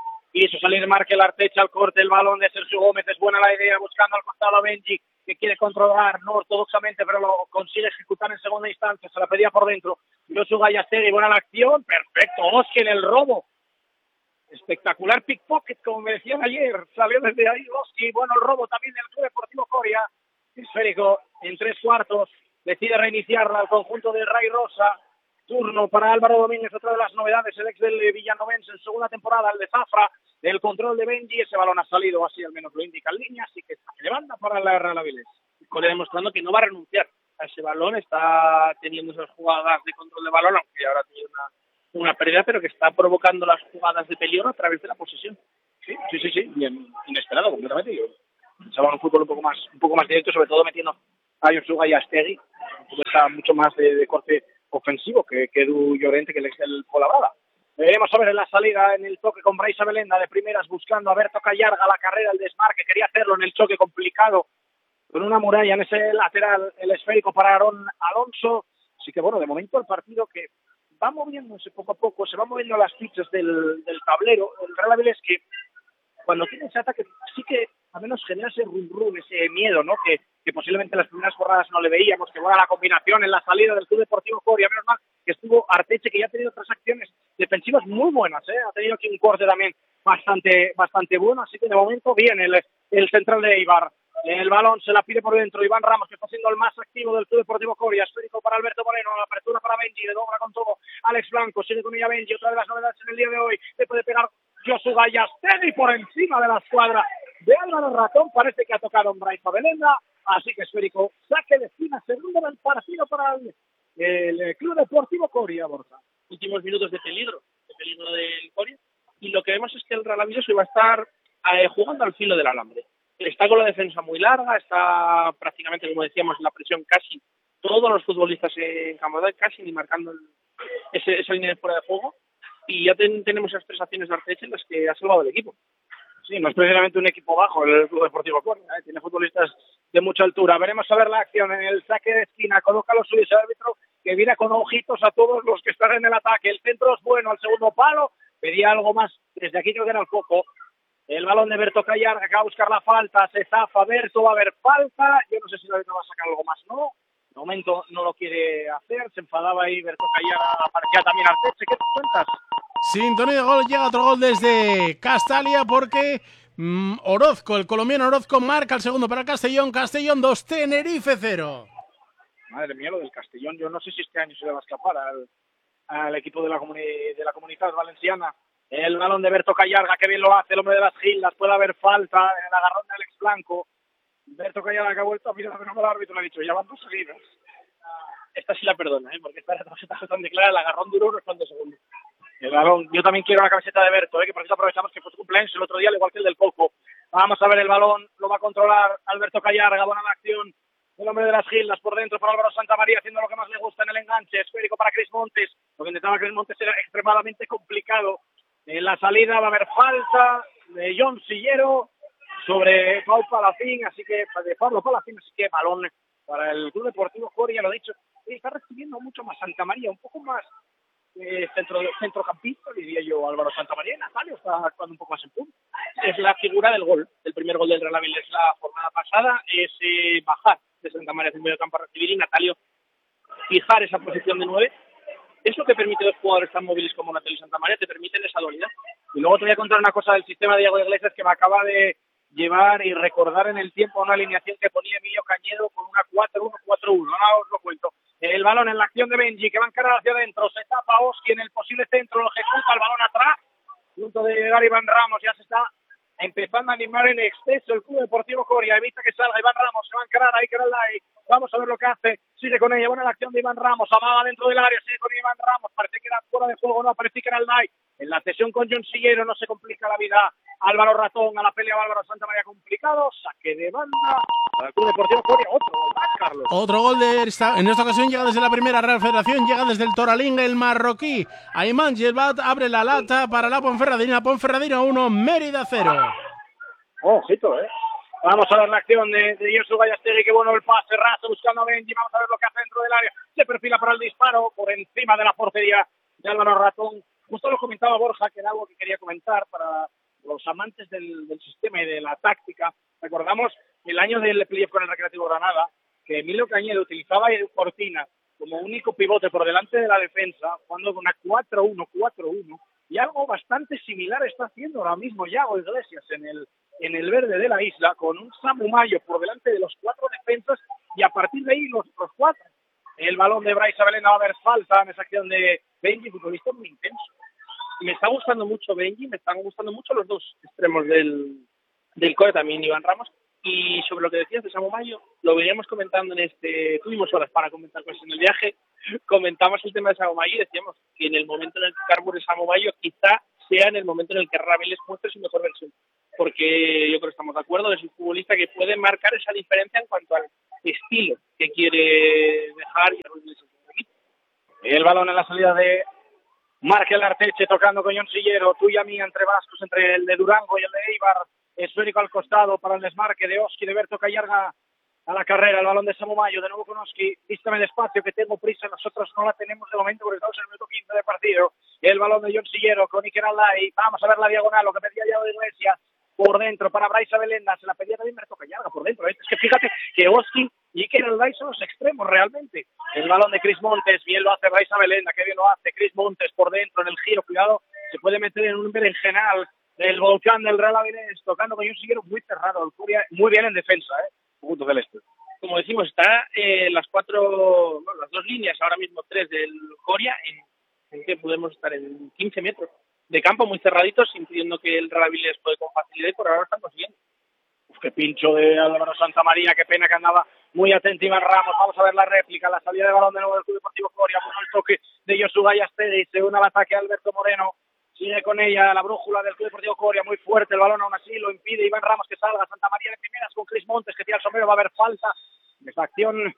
Y eso, salir Markel Artecha al corte, el balón de Sergio Gómez, es buena la idea, buscando al costado a Benji, que quiere controlar, no ortodoxamente, pero lo consigue ejecutar en segunda instancia, se la pedía por dentro, Josu Gallastegui, buena la acción, perfecto, Oski en el robo, espectacular pickpocket, como me decían ayer, salió desde ahí Oski, bueno, el robo también del Club Deportivo Coria, esférico en tres cuartos, decide reiniciarla al conjunto de Ray Rosa. Turno para Álvaro Domínguez, otra de las novedades, el ex del Villanovense en segunda temporada, el de Zafra, el control de Benji, ese balón ha salido, así al menos lo indica en línea, así que se levanta para la Real Avilés. Corea demostrando que no va a renunciar a ese balón, está teniendo esas jugadas de control de balón, aunque ahora tiene una, una pérdida, pero que está provocando las jugadas de peligro a través de la posesión. Sí, sí, sí, sí, bien inesperado completamente. Yo pensaba un fútbol un poco más, un poco más directo, sobre todo metiendo a Josu Gallastegui, que está mucho más de, de corte ofensivo que, que Edu Llorente, que le es el Polabrada. Veremos a ver en la salida, en el toque con Brais Abelenda de primeras, buscando a Berto Callarga, la carrera, el desmarque, quería hacerlo en el choque complicado con una muralla en ese lateral, el esférico para Aarón Alonso. Así que bueno, de momento el partido que va moviéndose poco a poco, se van moviendo las fichas del, del tablero. El Real Avilés, que cuando tiene ese ataque sí que al menos genera ese rum rum, ese miedo, ¿no?, que, que posiblemente en las primeras jornadas no le veíamos, que buena la combinación en la salida del Club Deportivo Coria, menos mal que estuvo Arteche, que ya ha tenido otras acciones defensivas muy buenas, ¿eh? Ha tenido aquí un corte también bastante bastante bueno, así que de momento bien el, el central de Eibar. El balón se la pide por dentro Iván Ramos, que está siendo el más activo del Club Deportivo Coria. Esférico para Alberto Moreno, la apertura para Benji, le dobla con todo Alex Blanco, sigue con ella Benji, otra de las novedades en el día de hoy, le puede pegar Josu Gallastegui por encima de la escuadra de Álvaro Ratón, parece que ha tocado en Brais Abelenda, así que esférico, saque de esquina, segundo del partido para el, el Club Deportivo Coria, Borja. Últimos minutos de peligro, de peligro del Coria, y lo que vemos es que el Real Avilés hoy va a estar eh, jugando al filo del alambre. Está con la defensa muy larga, está prácticamente, como decíamos, en la presión casi todos los futbolistas en campo, casi ni marcando el, ese, esa línea de fuera de juego, y ya ten, tenemos esas tres acciones de Arteche en las que ha salvado el equipo. Sí, no es precisamente un equipo bajo el Club Deportivo Coria, ¿eh? Tiene futbolistas de mucha altura. Veremos a ver la acción en el saque de esquina, coloca los suyos el árbitro, que viene con ojitos a todos los que están en el ataque. El centro es bueno, al segundo palo, pedía algo más, desde aquí creo que era el Coco. El balón de Berto Callarga, que va a buscar la falta, se zafa Berto, va a haber falta, yo no sé si el árbitro va a sacar algo más, ¿no? De momento no lo quiere hacer, se enfadaba ahí Berto Callarga, aparecía también Arteche. ¿Qué te cuentas? Sintonía de gol, llega otro gol desde Castalia porque mmm, Orozco, el colombiano Orozco, marca el segundo para Castellón. Castellón dos, Tenerife cero. Madre mía, lo del Castellón, yo no sé si este año se le va a escapar al, al equipo de la, comuni- de la Comunitat Valenciana. El balón de Berto Callarga, que bien lo hace, el hombre de las Gildas. Puede haber falta en el agarrón de Alex Blanco. Berto Callarga, que ha vuelto a mirar de nuevo al árbitro, le ha dicho, ya van dos seguidas. Esta sí la perdona, ¿eh? Porque esta tarjeta bastante clara, el agarrón duró unos cuantos segundos. El balón, yo también quiero la camiseta de Berto, ¿eh? Que por eso aprovechamos que fue su cumpleaños el otro día, al igual que el del Coco. Vamos a ver el balón, lo va a controlar Alberto Callarga, buena la acción. El hombre de las Gildas por dentro para Álvaro Santamaría, haciendo lo que más le gusta en el enganche, esférico para Cris Montes. Lo que intentaba Cris Montes era extremadamente complicado. En la salida va a haber falta de John Sillero sobre Pau Palacín, así que de Pablo Palacín, así que balón para el Club Deportivo Coria, lo he dicho, está recibiendo mucho más Santamaría, un poco más eh, centro, centrocampista, diría yo, Álvaro Santamaría. Natalio está actuando un poco más en punto. Es la figura del gol, el primer gol del Real Avilés la jornada pasada, es eh, bajar de Santamaría hacia el medio campo a recibir y Natalio fijar esa posición de nueve. Es lo que permite a los jugadores tan móviles como Natalio y Santamaría, te permiten esa dualidad. Y luego te voy a contar una cosa del sistema de Diego Iglesias que me acaba de llevar y recordar en el tiempo una alineación que ponía Emilio Cañedo con una cuatro uno cuatro uno. Ahora os lo cuento. El balón en la acción de Benji, que va a encarar hacia adentro, se tapa Oski en el posible centro, lo ejecuta, el balón atrás, junto de Gary Iván Ramos, ya se está empezando a animar en exceso el Club Deportivo Coria, evita que salga Iván Ramos, se va a encarar ahí, que era el like. Vamos a ver lo que hace, sigue con ella, buena la acción de Iván Ramos, amaga dentro del área, sigue con Iván Ramos, parece que era fuera de juego, no, parece que era el like. En la cesión con John Sillero no se complica la vida. Álvaro Ratón a la pelea, Álvaro Santamaría complicado, saque de banda para el Club Deportivo Coria, otro gol más, Carlos. Otro gol de esta, en esta ocasión llega desde la primera Real Federación, llega desde el Toralín, el marroquí. Ayman Gelbat abre la lata para la Ponferradina, Ponferradina uno, Mérida cero. Oh, ojito, eh. Vamos a ver la acción de, de Josu Gallastegui, que bueno el pase, raso buscando a Benji, vamos a ver lo que hace dentro del área, se perfila para el disparo, por encima de la portería de Álvaro Ratón. Justo lo comentaba Borja, que era algo que quería comentar para los amantes del, del sistema y de la táctica. Recordamos el año del playoff con el Recreativo Granada, que Emilio Cañedo utilizaba a Edu Cortina como único pivote por delante de la defensa, jugando con una cuatro uno cuatro uno, y algo bastante similar está haciendo ahora mismo Yago Iglesias en el en el verde de la isla, con un Samu Mayo por delante de los cuatro defensas, y a partir de ahí los, los cuatro. El balón de Bryce Abelena va a haber falta en esa acción de Benji, futbolista muy intenso. Me está gustando mucho Benji, me están gustando mucho los dos extremos del, del Corea, también Iván Ramos. Y sobre lo que decías de Samu Mayo, lo veníamos comentando en este, tuvimos horas para comentar cosas en el viaje, comentamos el tema de Samu Mayo y decíamos que en el momento en el que carbure Samu Mayo quizá sea en el momento en el que Rabeles muestre su mejor versión, porque yo creo que estamos de acuerdo, es un futbolista que puede marcar esa diferencia en cuanto al estilo que quiere dejar y el equipo. El balón en la salida de Markel Arteche tocando con John Sillero, tú y a mí entre vascos, entre el de Durango y el de Eibar, esférico al costado para el desmarque de Oski, de Berto Callarga a la carrera, el balón de Samu Mayo, de nuevo con Oski, vístame despacio que tengo prisa, nosotros no la tenemos de momento porque estamos en el minuto quince de partido, el balón de John Sillero con Iker Aldai, vamos a ver la diagonal, lo que pedía ya de Iglesias, por dentro para Bryce Abelenda, se la pedía también Berto Callarga por dentro, ¿eh? Es que fíjate que Oski y Iker Aldai son los extremos realmente, el balón de Cris Montes, bien lo hace Bryce Abelenda, que bien lo hace Cris Montes por dentro en el giro, cuidado, se puede meter en un berenjenal del volcán del Real Avilés, tocando con un Sillero muy cerrado, el Curia muy bien en defensa, ¿eh? Punto celeste. Como decimos, está eh, las cuatro, bueno, las dos líneas, ahora mismo tres del Coria, en, en que podemos estar en quince metros de campo muy cerraditos, impidiendo que el Real Avilés puede con facilidad y por ahora lo están consiguiendo. Uf, qué pincho de Álvaro Santamaría, qué pena que andaba muy atento Iván Ramos. Vamos a ver la réplica, la salida de balón de nuevo del Club Deportivo Coria, bueno el toque de Josu Gallastegui, se une al ataque Alberto Moreno, sigue con ella la brújula del Club Deportivo Coria, muy fuerte el balón, aún así lo impide Iván Ramos que salga, Santamaría de primeras con Cris Montes que tira el sombrero, va a haber falta. Esta acción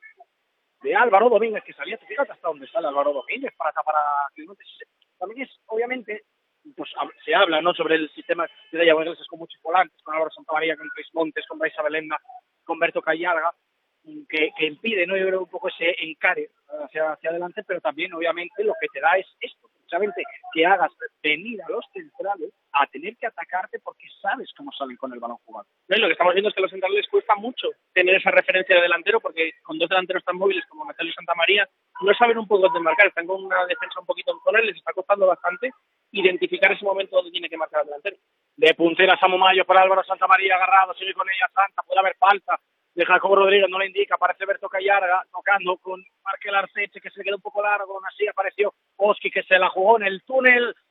de Álvaro Domínguez que salía, fíjate hasta dónde sale Álvaro Domínguez para tapar a Cris Montes. También es, obviamente, pues se habla, ¿no?, sobre el sistema de Diego Iglesias con muchos volantes, con Álvaro Santamaría, con Cris Montes, con Bryce Abelenda, con Berto Callarga, que, que impide, ¿no?, yo creo un poco ese encare hacia, hacia adelante, pero también, obviamente, lo que te da es esto, precisamente, que hagas venir a los centrales a tener que atacarte porque sabes cómo salen con el balón jugado. No, y lo que estamos viendo es que a los centrales les cuesta mucho tener esa referencia de delantero, porque con dos delanteros tan móviles como Natalio y Santamaría no saben un poco de marcar, están con una defensa un poquito en zona, les está costando bastante identificar ese momento donde tiene que marcar el delantero. De puntera Samu Mayo para Álvaro Santamaría, agarrado, sigue con ella Santa, puede haber falta de Jacobo Rodríguez, no le indica, aparece Berto Callarga tocando con Markel Arteche que se queda un poco largo, aún así apareció Oski que se la jugó en el túnel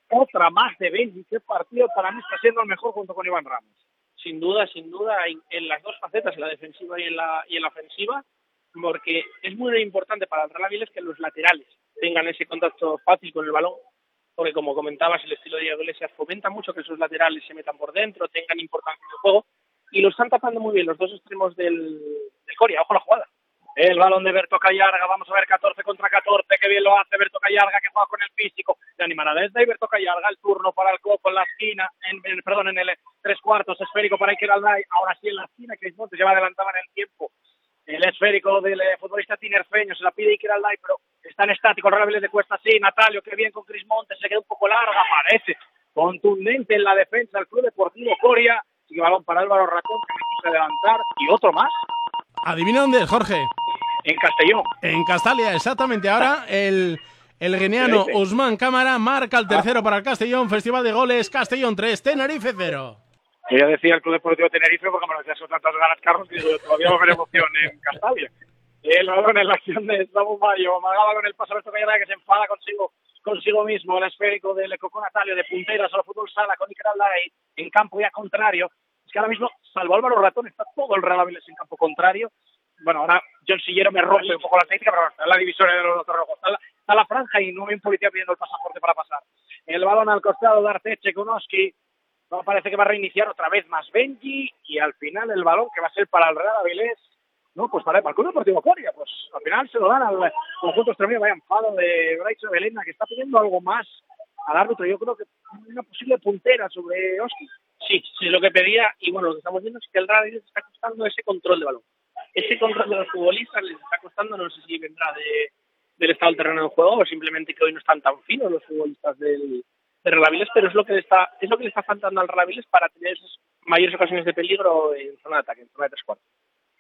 otra más de Benji. Qué partido para mí está siendo el mejor junto con Iván Ramos. Sin duda, sin duda, en, en las dos facetas, en la defensiva y en la, y en la ofensiva, porque es muy importante para el Real Avilés que los laterales tengan ese contacto fácil con el balón, porque como comentabas, el estilo de Diego Iglesias fomenta mucho que esos laterales se metan por dentro, tengan importancia en el juego, y lo están tapando muy bien los dos extremos del, del Coria. Ojo la jugada. El balón de Berto Callarga, vamos a ver, catorce contra catorce, que bien lo hace Berto Callarga, que juega con el físico, se animará desde ahí Berto Callarga, el turno para el coco en la esquina, en, en, perdón, en el tres cuartos, esférico para Iker Alday, ahora sí en la esquina, Cris Montes lleva adelantado en el tiempo, el esférico del eh, futbolista tinerfeño, se la pide Iker Alday, pero está en estático, el Real Avilés de cuesta así, Natalio, que bien con Cris Montes, se queda un poco larga, parece contundente en la defensa, el Club Deportivo Coria, y balón para Álvaro Ratón, que me quiso adelantar, y otro más. ¿Adivina dónde es, Jorge? En Castellón. En Castalia, exactamente. Ahora el, el guineano Usman Cámara marca el tercero ah. para el Castellón. Festival de goles, Castellón tres, Tenerife cero. Yo ya decía el Club Deportivo Tenerife porque me lo decías con tantas ganas, Carlos, que digo, yo todavía va a haber emoción en Castalia. El balón en la acción de Samu Mayo, amagaba con el paso a Berto Callarga, que se enfada consigo consigo mismo, el esférico del Coco Natalio de punteras a la fútbol sala con Iker Alday en campo ya contrario. Es que ahora mismo, salvo Álvaro Ratón, está todo el Real Avilés en campo contrario. Bueno, ahora John Sillero me rompe un poco la técnica, pero está en la divisoria de los rojos. Está la, está la franja y no hay un policía pidiendo el pasaporte para pasar. El balón al costado de Arteche, Kunoski. No, parece que va a reiniciar otra vez más Benji. Y al final el balón que va a ser para el Real Avilés. No, pues para el Club Deportivo Coria. Pues al final se lo dan al conjunto extremo. Vaya enfado de Bryce Belena, que está pidiendo algo más al árbitro. Yo creo que una posible puntera sobre Oski. Sí, sí, es lo que pedía. Y bueno, lo que estamos viendo es que el Real Avilés está costando ese control de balón. Ese control de los futbolistas les está costando, no sé si vendrá de, del estado del terreno de juego o simplemente que hoy no están tan finos los futbolistas del, del Real Avilés, pero es lo que le está, es lo que le está faltando al Real Avilés para tener esas mayores ocasiones de peligro en zona de ataque, en zona de tres cuartos.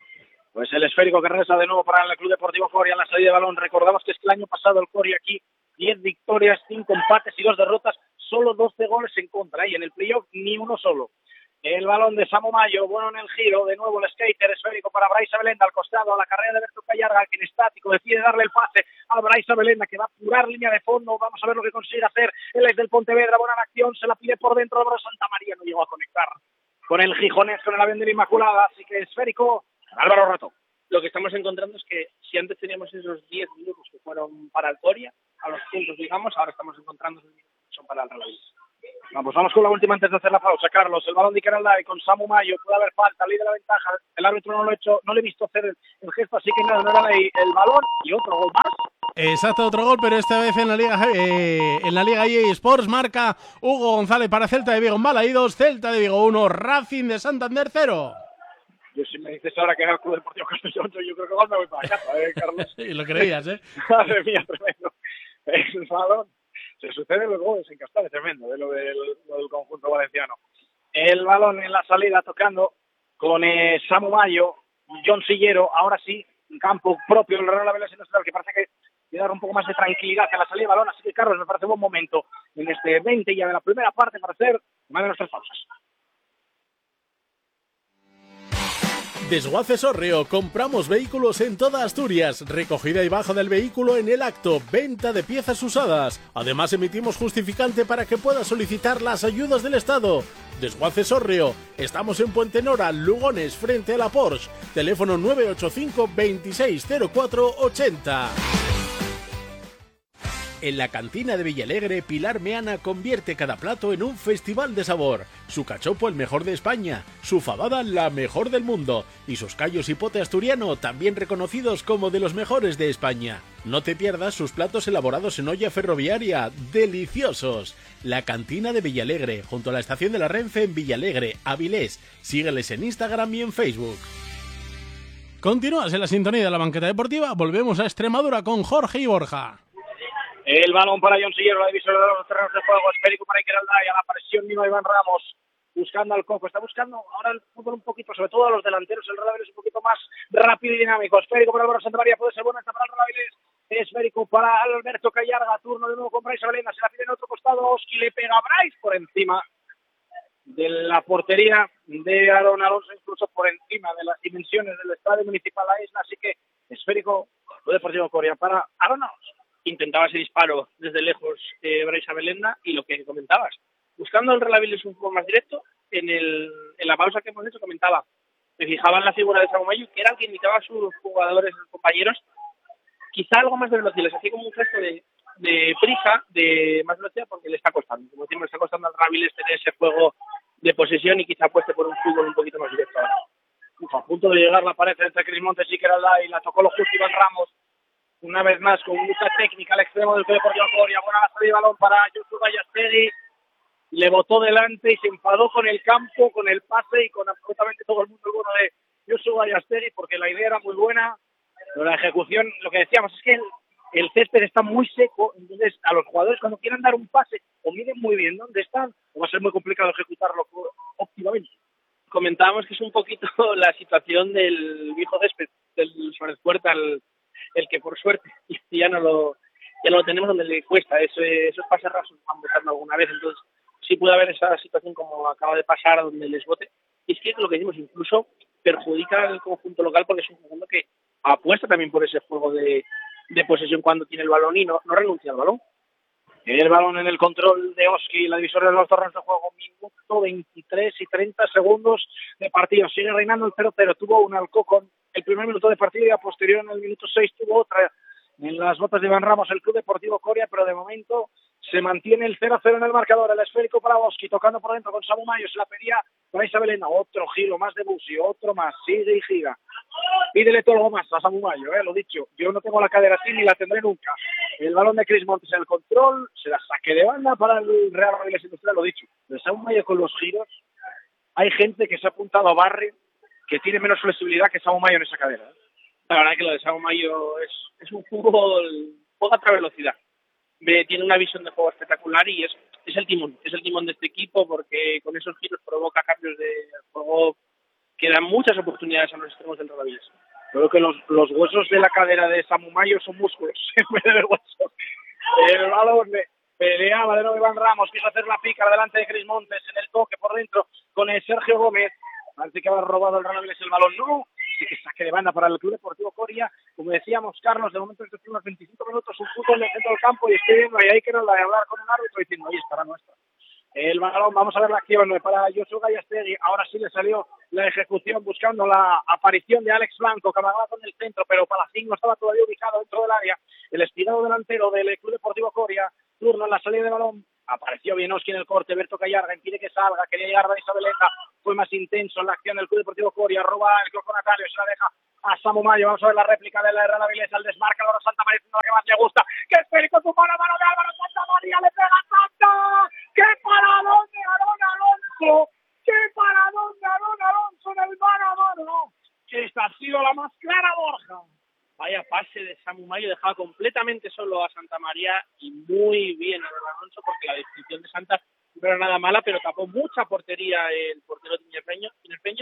Pues el esférico que regresa de nuevo para el Club Deportivo Coria en la salida de balón. Recordamos que es que el año pasado el Coria aquí, diez victorias, cinco empates y dos derrotas, solo doce goles en contra, y en el playoff ni uno solo. El balón de Samu Mayo, bueno en el giro, de nuevo el skater esférico para Bryce Belenda al costado, a la carrera de Berto Callarga, que en estático decide darle el pase a Bryce Belenda, que va a apurar línea de fondo. Vamos a ver lo que consigue hacer el ex del Pontevedra, buena acción, se la pide por dentro, Álvaro Santamaría no llegó a conectar con el Gijonés, con el avión de la Inmaculada, así que esférico, Álvaro Rato. Lo que estamos encontrando es que si antes teníamos esos diez minutos que fueron para el Coria, a los puntos digamos, ahora estamos encontrando esos minutos que son para el Real Avilés. Vamos, vamos con la última antes de hacer la pausa, Carlos. El balón de Iker Alday con Samu Mayo, puede haber falta, ley de la ventaja. El árbitro no lo ha hecho, no le he visto hacer el, el gesto, así que nada, no era ley. El balón y otro gol más. Exacto, otro gol, pero esta vez en la Liga eh, en la Liga E A Sports marca Hugo González para Celta de Vigo en Balaídos, Celta de Vigo uno, Racing de Santander cero. Yo si me dices ahora que era el Club Deportivo Castellón, yo creo que igual me voy para casa, ¿eh, Carlos? Y lo creías, ¿eh? Madre mía, tremendo. El balón. Se suceden los goles en Castalia, tremendo, de lo del, lo del conjunto valenciano. El balón en la salida tocando con eh, Samu Mayo, John Sillero, ahora sí, en campo propio del Real Avilés Industrial, que parece que quiere dar un poco más de tranquilidad a la salida de balón, así que Carlos, me parece un buen momento en este veinte ya de la primera parte para hacer una de nuestras pausas. Desguaces Orreo, compramos vehículos en toda Asturias, recogida y baja del vehículo en el acto, venta de piezas usadas. Además emitimos justificante para que puedas solicitar las ayudas del Estado. Desguaces Orreo, estamos en Puente Nora, Lugones, frente a la Porsche. Teléfono nueve ocho cinco, veintiséis cero cuatro, ochenta. En la cantina de Villalegre, Pilar Meana convierte cada plato en un festival de sabor. Su cachopo el mejor de España, su fabada la mejor del mundo y sus callos y pote asturiano también reconocidos como de los mejores de España. No te pierdas sus platos elaborados en olla ferroviaria, deliciosos. La cantina de Villalegre, junto a la estación de la Renfe en Villalegre, Avilés. Sígueles en Instagram y en Facebook. Continúas en la sintonía de la banqueta deportiva, volvemos a Extremadura con Jorge y Borja. El balón para John Sillero, la división de los terrenos de juego, esférico para Iker Alday, a la presión mismo Iván Ramos, buscando al Coco, está buscando ahora el fútbol un poquito, sobre todo a los delanteros, el Real Avilés un poquito más rápido y dinámico, esférico para Álvaro Santamaría, puede ser bueno esta para el Real Avilés, esférico para Alberto Callarga, turno de nuevo con Bryce Belenda, se la pide en otro costado, Oski le pega a Bryce por encima de la portería de Aaron Alonso, incluso por encima de las dimensiones del estadio municipal de la isla, así que esférico, Club Deportivo Coria para Aaron Alonso. intentaba ese disparo desde lejos eh, Brais Abelenda, y lo que comentabas, buscando el Real Avilés un poco más directo, en, el, en la pausa que hemos hecho comentaba, me fijaba en la figura de Samu Mayo, que era el que indicaba a sus jugadores, a sus compañeros, quizá algo más de velocidad, les hacía como un gesto de, de prisa, de más velocidad, porque le está costando, como decimos, le está costando al Real Avilés tener ese juego de posesión y quizá apueste por un fútbol un poquito más directo ahora. Uf, a punto de llegar la pared entre Cris Montes y Kerala, y la tocó lo justo Iván Ramos, una vez más con mucha técnica al extremo del Club Deportivo Coria. Buena la salida de balón para Josu Gallastegui, le botó delante y se enfadó con el campo, con el pase y con absolutamente todo el mundo el bueno de Josu Gallastegui, porque la idea era muy buena, pero la ejecución, lo que decíamos es que el, el césped está muy seco, entonces a los jugadores cuando quieran dar un pase o miden muy bien dónde están, o va a ser muy complicado ejecutarlo óptimamente. Comentábamos que es un poquito la situación del viejo césped, del Suárez Puerta, el, el que por suerte ya no lo ya no lo tenemos donde le cuesta, eso, esos pases rasos van buscando alguna vez, entonces sí puede haber esa situación como acaba de pasar donde les bote, y es que lo que decimos incluso perjudica al conjunto local, porque es un conjunto que apuesta también por ese juego de, de posesión cuando tiene el balón y no, no renuncia al balón. El balón en el control de Oski, la divisoria de los torneos de juego, minuto veintitrés y treinta segundos de partido. Sigue reinando el cero cero. Tuvo un Alcocón el primer minuto de partido y a posterior en el minuto seis tuvo otra en las botas de Iván Ramos el Club Deportivo Coria, pero de momento se mantiene el cero cero en el marcador. El esférico para Oski, tocando por dentro con Samu Mayo, se la pedía para Isabelena. Otro giro más de Busi, otro más, sigue y gira. Pídele todo algo más a Samu Mayo, eh, lo dicho, yo no tengo la cadera así ni la tendré nunca. El balón de Cris Montes en el control, se la saque de banda para el Real Avilés Industrial, lo dicho. De Samu Mayo con los giros, hay gente que se ha apuntado a Barri que tiene menos flexibilidad que Samu Mayo en esa cadera. ¿eh? La verdad es que lo de Samu Mayo es, es un fútbol poca otra velocidad. Ve, tiene una visión de juego espectacular y es, es el timón, es el timón de este equipo, porque con esos giros provoca cambios de juego que dan muchas oportunidades a los extremos del Real Avilés. Creo que los, los huesos de la cadera de Samu Mayo son músculos en vez de huesos. El balón de peleaba de nuevo Iván Ramos, quiso hacer la pica delante de Cris Montes en el toque por dentro con el Sergio Gómez. Parece que había robado el Real Avilés el balón, no. Así que saque de banda para el Club Deportivo Coria. Como decíamos, Carlos, de momento estos primeros veinticinco minutos, un fútbol en el centro del campo, y estoy viendo ahí que no la de hablar con un árbitro diciendo, oye, estará nuestra. El balón, vamos a ver la acción para Josu Gallastegui. Ahora sí le salió la ejecución buscando la aparición de Alex Blanco, que amagaba con el centro, pero Palacín no estaba todavía ubicado dentro del área. El espigado delantero del Club Deportivo Coria, turno en la salida de balón. Apareció Bienoski en el corte, Berto Callarga impide que salga, quería llegar a Isabelena, fue más intenso en la acción del Club Deportivo Coria, roba el con Natalio, se la deja a Samu Mayo. Vamos a ver la réplica de la Real Avilés al desmarque, ahora Santa María, la que más le gusta, que esférico, tu mano, mano de Álvaro Santa María, le pega Santa, ¡qué paradón de Aaron Alonso! ¡Qué paradón de Aaron Alonso en el mano a mano! Esta ha sido la más clara, Borja. Vaya pase de Samu Mayo, dejaba completamente solo a Santa María, y muy bien a Alonso, porque la distinción de Santa no era nada mala, pero tapó mucha portería el portero tinerfeño, tinerfeño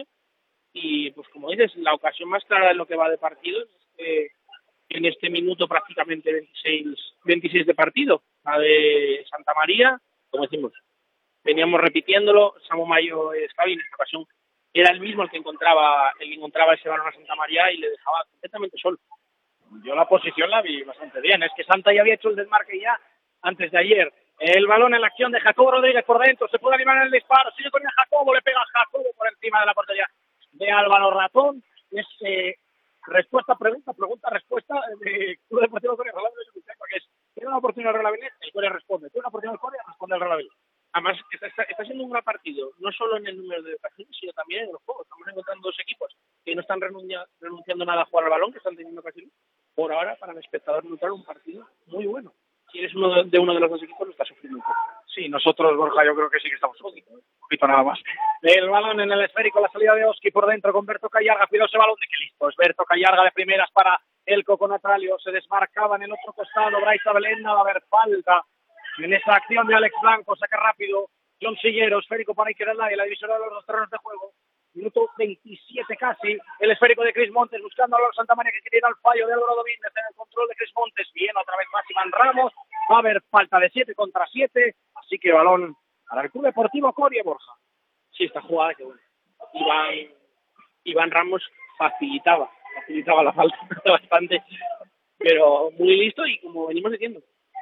y pues como dices, la ocasión más clara de lo que va de partido es este, en este minuto prácticamente veintiséis, veintiséis de partido, la de Santa María, como decimos, veníamos repitiéndolo, Samu Mayo estaba bien en esta ocasión, era el mismo el que encontraba el que encontraba ese balón a Santa María y le dejaba completamente solo. Yo la posición la vi bastante bien. Es que Santa ya había hecho el desmarque ya antes de ayer. El balón en la acción de Jacobo Rodríguez por dentro. Se puede animar en el disparo. Sigue con el Jacobo. Le pega a Jacobo por encima de la portería de Álvaro Ratón. Es eh, respuesta, pregunta, pregunta, respuesta de Club Deportivo Coria. Porque es, tiene una oportunidad el Real Avilés, el Coria responde. Tiene una oportunidad el Coria, responde el Real Avilés. Además, está, está, está siendo un gran partido. No solo en el número de ocasiones, sino también en los juegos. Estamos encontrando dos equipos que no están renuncia, renunciando nada a jugar al balón, que están teniendo ocasiones. Por ahora, para el espectador neutral, un partido muy bueno. Si eres uno de, de uno de los dos equipos, lo está sufriendo un poco. Sí, nosotros, Borja, yo creo que sí que estamos un poquito, un poquito nada más. El balón en el esférico, la salida de Oski por dentro con Berto Callarga. Cuidado ese balón de que listo. Es Berto Callarga de primeras para el Coco Natalio. Se desmarcaba en el otro costado. Brais Abelenda, va a haber falta en esa acción de Alex Blanco. Saca rápido John Sillero, esférico para Iker Elday, la divisoria de los dos terrenos de juego. Minuto veintisiete casi, el esférico de Cris Montes buscando a Álvaro Santa María, que quería ir al fallo de Álvaro Domínguez en el control de Cris Montes. Bien, otra vez más Iván Ramos, va a haber falta de siete contra siete, así que balón para el Club Deportivo Coria, Borja. Sí, esta jugada que bueno, Iván, Iván Ramos facilitaba, facilitaba la falta bastante, pero muy listo y como venimos diciendo,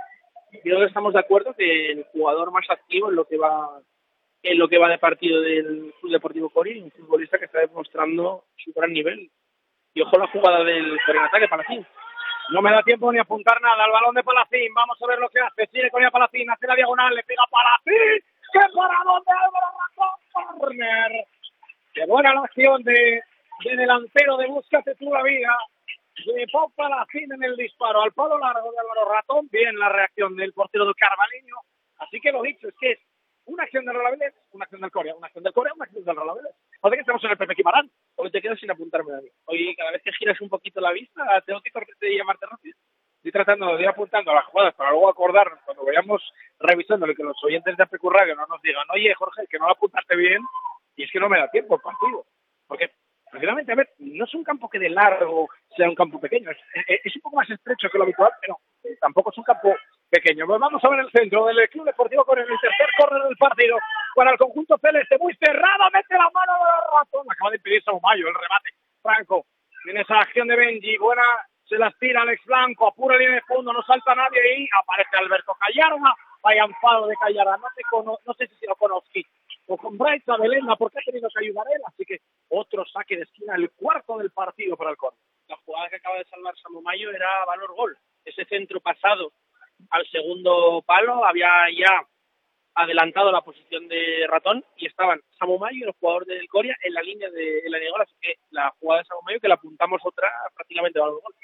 creo que estamos de acuerdo que el jugador más activo en lo que va en lo que va de partido del Club Deportivo Coria, un futbolista que está demostrando su gran nivel. Y ojo la jugada del contraataque, Palacín. No me da tiempo ni apuntar nada al balón de Palacín. Vamos a ver lo que hace. Sigue con ella Palacín, hace la diagonal, le pega Palacín. ¡Qué paradón de Álvaro Ratón! Corner. Qué buena la acción de, de delantero de Búscate tú la vida. De Pau Palacín en el disparo al palo largo de Álvaro Ratón. Bien la reacción del portero del Carvalho. Así que lo dicho, es que es una acción del Real Avilés, una acción del Coria, una acción del Coria, una acción del Real Avilés. Parece que estamos en el Pepe Quimarán. Hoy te quedas sin apuntarme a mí. Hoy, cada vez que giras un poquito la vista, tengo que cortarte y llamarte rápido. Estoy tratando de ir apuntando a las jugadas para luego acordarnos cuando vayamos revisando que los oyentes de A P Q Radio no nos digan, oye, Jorge, que no lo apuntaste bien, y es que no me da tiempo el partido. Porque, precisamente, a ver, no es un campo que de largo sea un campo pequeño. Es, es, es un poco más estrecho que lo habitual, pero tampoco es un campo pequeño. Pues vamos a ver el centro del Club Deportivo con el tercer córner del partido para el conjunto celeste, muy cerrado, mete la mano de Ratón, acaba de impedir Saumayo el remate. Franco, tiene esa acción de Benji, buena, se las tira Alex Blanco, apura línea de fondo, no salta nadie y aparece Alberto Callarma, vaya enfado de Callarma, no, cono, no sé si lo conozco, o con Bryce Abelenda, porque ha tenido que ayudar él, así que otro saque de esquina, el cuarto del partido para el córner. La jugada que acaba de salvar Saumayo era valor gol, ese centro pasado al segundo palo, había ya adelantado la posición de Ratón y estaban Saumayo y el jugador del Coria en la línea de, en la de gol, así que la jugada de Saumayo que la apuntamos otra prácticamente valor gol.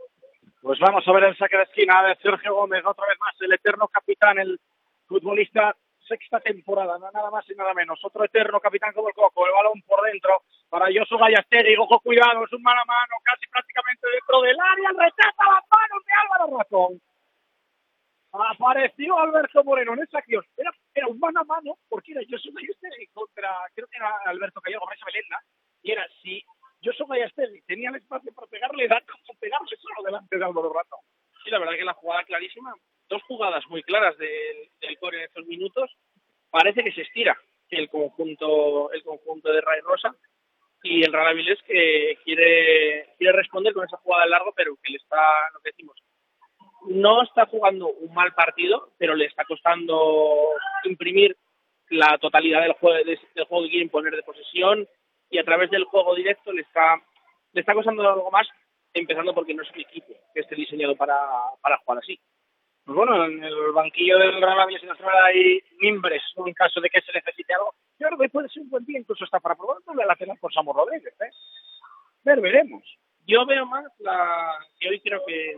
Pues vamos a ver el saque de esquina de Sergio Gómez, otra vez más, el eterno capitán, el futbolista sexta temporada, nada más y nada menos, otro eterno capitán como el Coco, el balón por dentro para Josu Gallastegui, ojo cuidado, es un mano a mano, casi prácticamente dentro del área, rechaza las manos de Álvaro Ratón. Apareció Alberto Moreno en esa acción, era, era un mano a mano, porque era Josu Gallastegui contra, creo que era Alberto Callarma, Bryce Abelenda, y era si Josu Gallastegui tenía el espacio para pegarle, era como pegarle solo delante de Álvaro Ratón. Sí, la verdad que la jugada clarísima, dos jugadas muy claras del, del Coria en estos minutos, parece que se estira el conjunto el conjunto de Ray Rosa y el Real Avilés que quiere quiere responder con esa jugada de largo, pero que le está, lo que decimos, no está jugando un mal partido, pero le está costando imprimir la totalidad del juego, del juego que quiere imponer de posesión, y a través del juego directo le está le está costando algo más, empezando porque no es un equipo que esté diseñado para, para jugar así. Pues bueno, en el banquillo del Real Avilés hay mimbres en caso de que se necesite algo. Yo creo que puede ser un buen día incluso hasta para probar doble lateral por Samu Rodríguez, ¿eh? Ver, veremos. Yo veo más la que hoy creo que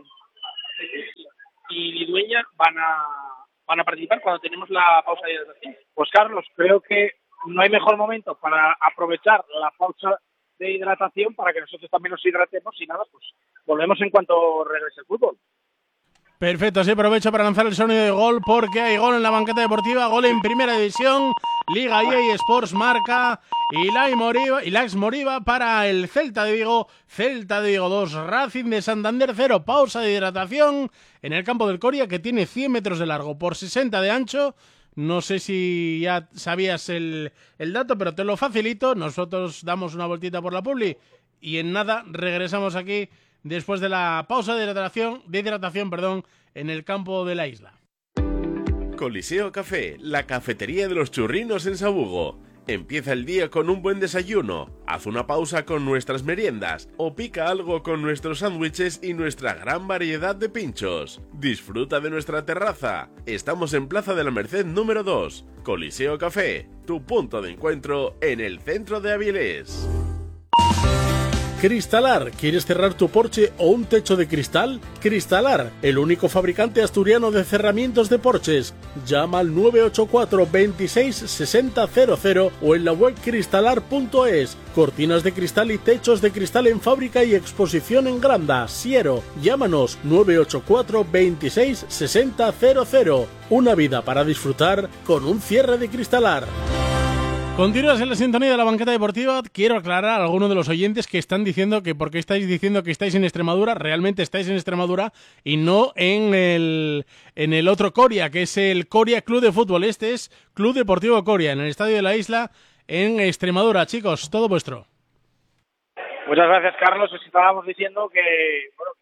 y Lidueña van a van a participar cuando tenemos la pausa de hidratación. Pues Carlos, creo que no hay mejor momento para aprovechar la pausa de hidratación para que nosotros también nos hidratemos y nada, pues volvemos en cuanto regrese el fútbol. Perfecto, así aprovecho para lanzar el sonido de gol porque hay gol en la banqueta deportiva, gol en primera división, Liga E A Sports marca Ilax Moriba, Ilax Moriba para el Celta de Vigo, Celta de Vigo dos, Racing de Santander cero, pausa de hidratación en el campo del Coria que tiene cien metros de largo por sesenta de ancho. No sé si ya sabías el, el dato, pero te lo facilito. Nosotros damos una vueltita por la publi y en nada regresamos aquí después de la pausa de hidratación, de hidratación perdón, en el campo de la isla. Coliseo Café, la cafetería de los churrinos en Sabugo. Empieza el día con un buen desayuno, haz una pausa con nuestras meriendas o pica algo con nuestros sándwiches y nuestra gran variedad de pinchos. Disfruta de nuestra terraza. Estamos en Plaza de la Merced número dos. Coliseo Café, tu punto de encuentro en el centro de Avilés. Cristalar, ¿quieres cerrar tu porche o un techo de cristal? Cristalar, el único fabricante asturiano de cerramientos de porches. Llama al nueve ocho cuatro, veintiséis, sesenta, cero cero o en la web cristalar punto es. Cortinas de cristal y techos de cristal en fábrica y exposición en Granda, Siero. Llámanos nueve ocho cuatro, veintiséis, sesenta, cero cero. Una vida para disfrutar con un cierre de Cristalar. Continúas en la sintonía de la banqueta deportiva. Quiero aclarar a algunos de los oyentes que están diciendo que porque estáis diciendo que estáis en Extremadura, realmente estáis en Extremadura y no en el en el otro Coria, que es el Coria Club de Fútbol. Este es Club Deportivo Coria, en el Estadio de la Isla, en Extremadura. Chicos, todo vuestro. Muchas gracias, Carlos. Os estábamos diciendo que, bueno, que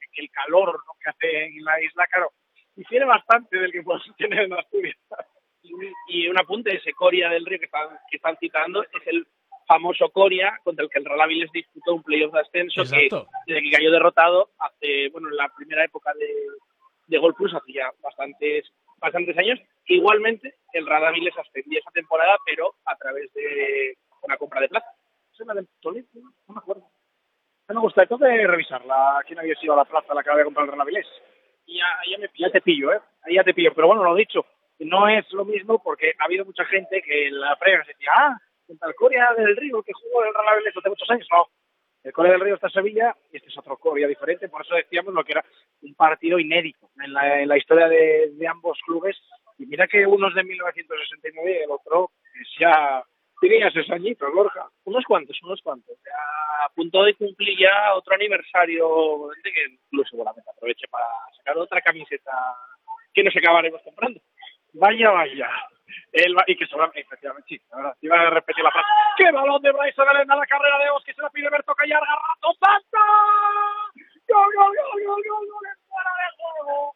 que el calor, ¿no?, que hace en la isla, claro, difiere bastante del que puedes tener en Asturias. Y, y un apunte, ese Coria del Río que están, que están citando es el famoso Coria contra el que el Real Avilés disputó un playoff de ascenso que, que cayó derrotado hace, bueno, en la primera época de, de Gol Plus, hace ya bastantes, bastantes años. Igualmente, el Real Avilés ascendió esa temporada, pero a través de una compra de plaza. ¿Es una de Toledo? No me acuerdo. Me gusta, tengo que revisarla. ¿Quién había sido a la plaza la que había comprado el Real Avilés? Y ya, ya me pillo. Ya te pillo, ¿eh? Ahí ya te pillo. Pero bueno, lo dicho, no es lo mismo porque ha habido mucha gente que en la previa se decía, ah, contra el Coria del Río que jugó el Real Avilés hace muchos años. No, el Coria del Río está en Sevilla y este es otro Coria diferente. Por eso decíamos lo que era un partido inédito en la, en la historia de, de ambos clubes. Y mira que uno es de mil novecientos sesenta y nueve y el otro es ya... Tenía seis añitos, Borja. Unos cuantos, unos cuantos. Ya a punto de cumplir ya otro aniversario, que incluso seguramente aproveche para sacar otra camiseta que nos acabaremos comprando. Vaya, vaya. El, y que seguramente, efectivamente, sí, la verdad, iba a repetir la frase. ¡Qué balón de Bryce Belén a la carrera de Oski! Se la pide Berto Callarga, Rato Santa. ¡Gol, gol, gol, gol, gol, gol en fuera de juego!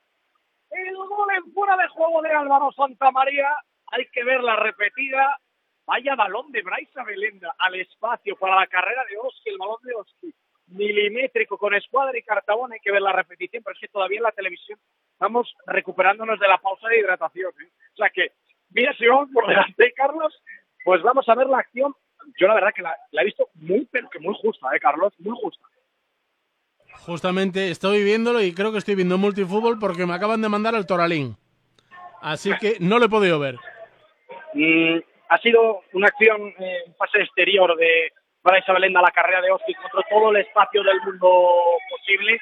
El gol en fuera de juego de Álvaro Santamaría. Hay que ver la repetida. Vaya balón de Bryce Belenda al espacio para la carrera de Oski, el balón de Oski, milimétrico con escuadra y cartabón. Hay que ver la repetición, pero es que todavía en la televisión estamos recuperándonos de la pausa de hidratación, ¿eh? O sea que, mira, si vamos por delante, Carlos, pues vamos a ver la acción. Yo la verdad que la, la he visto muy, pero que muy justa, ¿eh, Carlos? Muy justa. Justamente estoy viéndolo y creo que estoy viendo multifútbol porque me acaban de mandar al Toralín. Así que no lo he podido ver. Mm. Ha sido una acción, eh, un pase exterior de Bryce Belenda a la carrera de Oski contra todo el espacio del mundo posible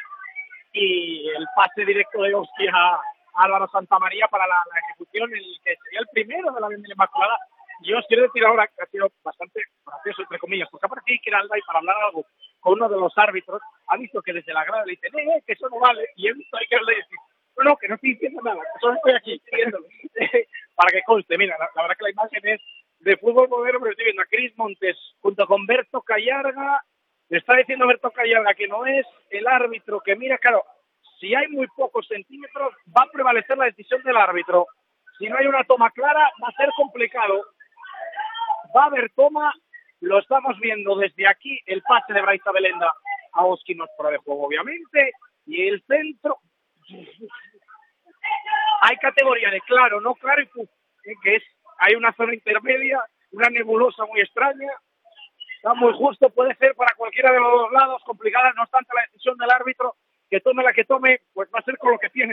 y el pase directo de Oski a, a Álvaro Santamaría para la, la ejecución, el que sería el primero de la Vendimia Inmaculada. Yo os quiero decir ahora que ha sido bastante gracioso, entre comillas, porque aparece Iker Alda y para hablar algo con uno de los árbitros ha visto que desde la grada le dicen, eh, eh, que eso no vale, y he visto a Iker Alda y decir, no, no, que no estoy diciendo nada, que solo estoy aquí viéndolo. Para que conste, mira, la, la verdad que la imagen es de fútbol moderno, pero estoy viendo a Cris Montes junto con Berto Callarga. Le está diciendo Berto Callarga que no es el árbitro, que mira, claro, si hay muy pocos centímetros va a prevalecer la decisión del árbitro. Si no hay una toma clara va a ser complicado. Va a haber toma, lo estamos viendo desde aquí, el pase de Bryce Belenda a Oski, no es fuera de juego obviamente, y el centro... Hay categoría de claro, no claro y puf, ¿eh? Que es, hay una zona intermedia, una nebulosa muy extraña, está muy justo, puede ser para cualquiera de los dos lados, complicada, no obstante la decisión del árbitro, que tome la que tome, pues va a ser con lo que tiene.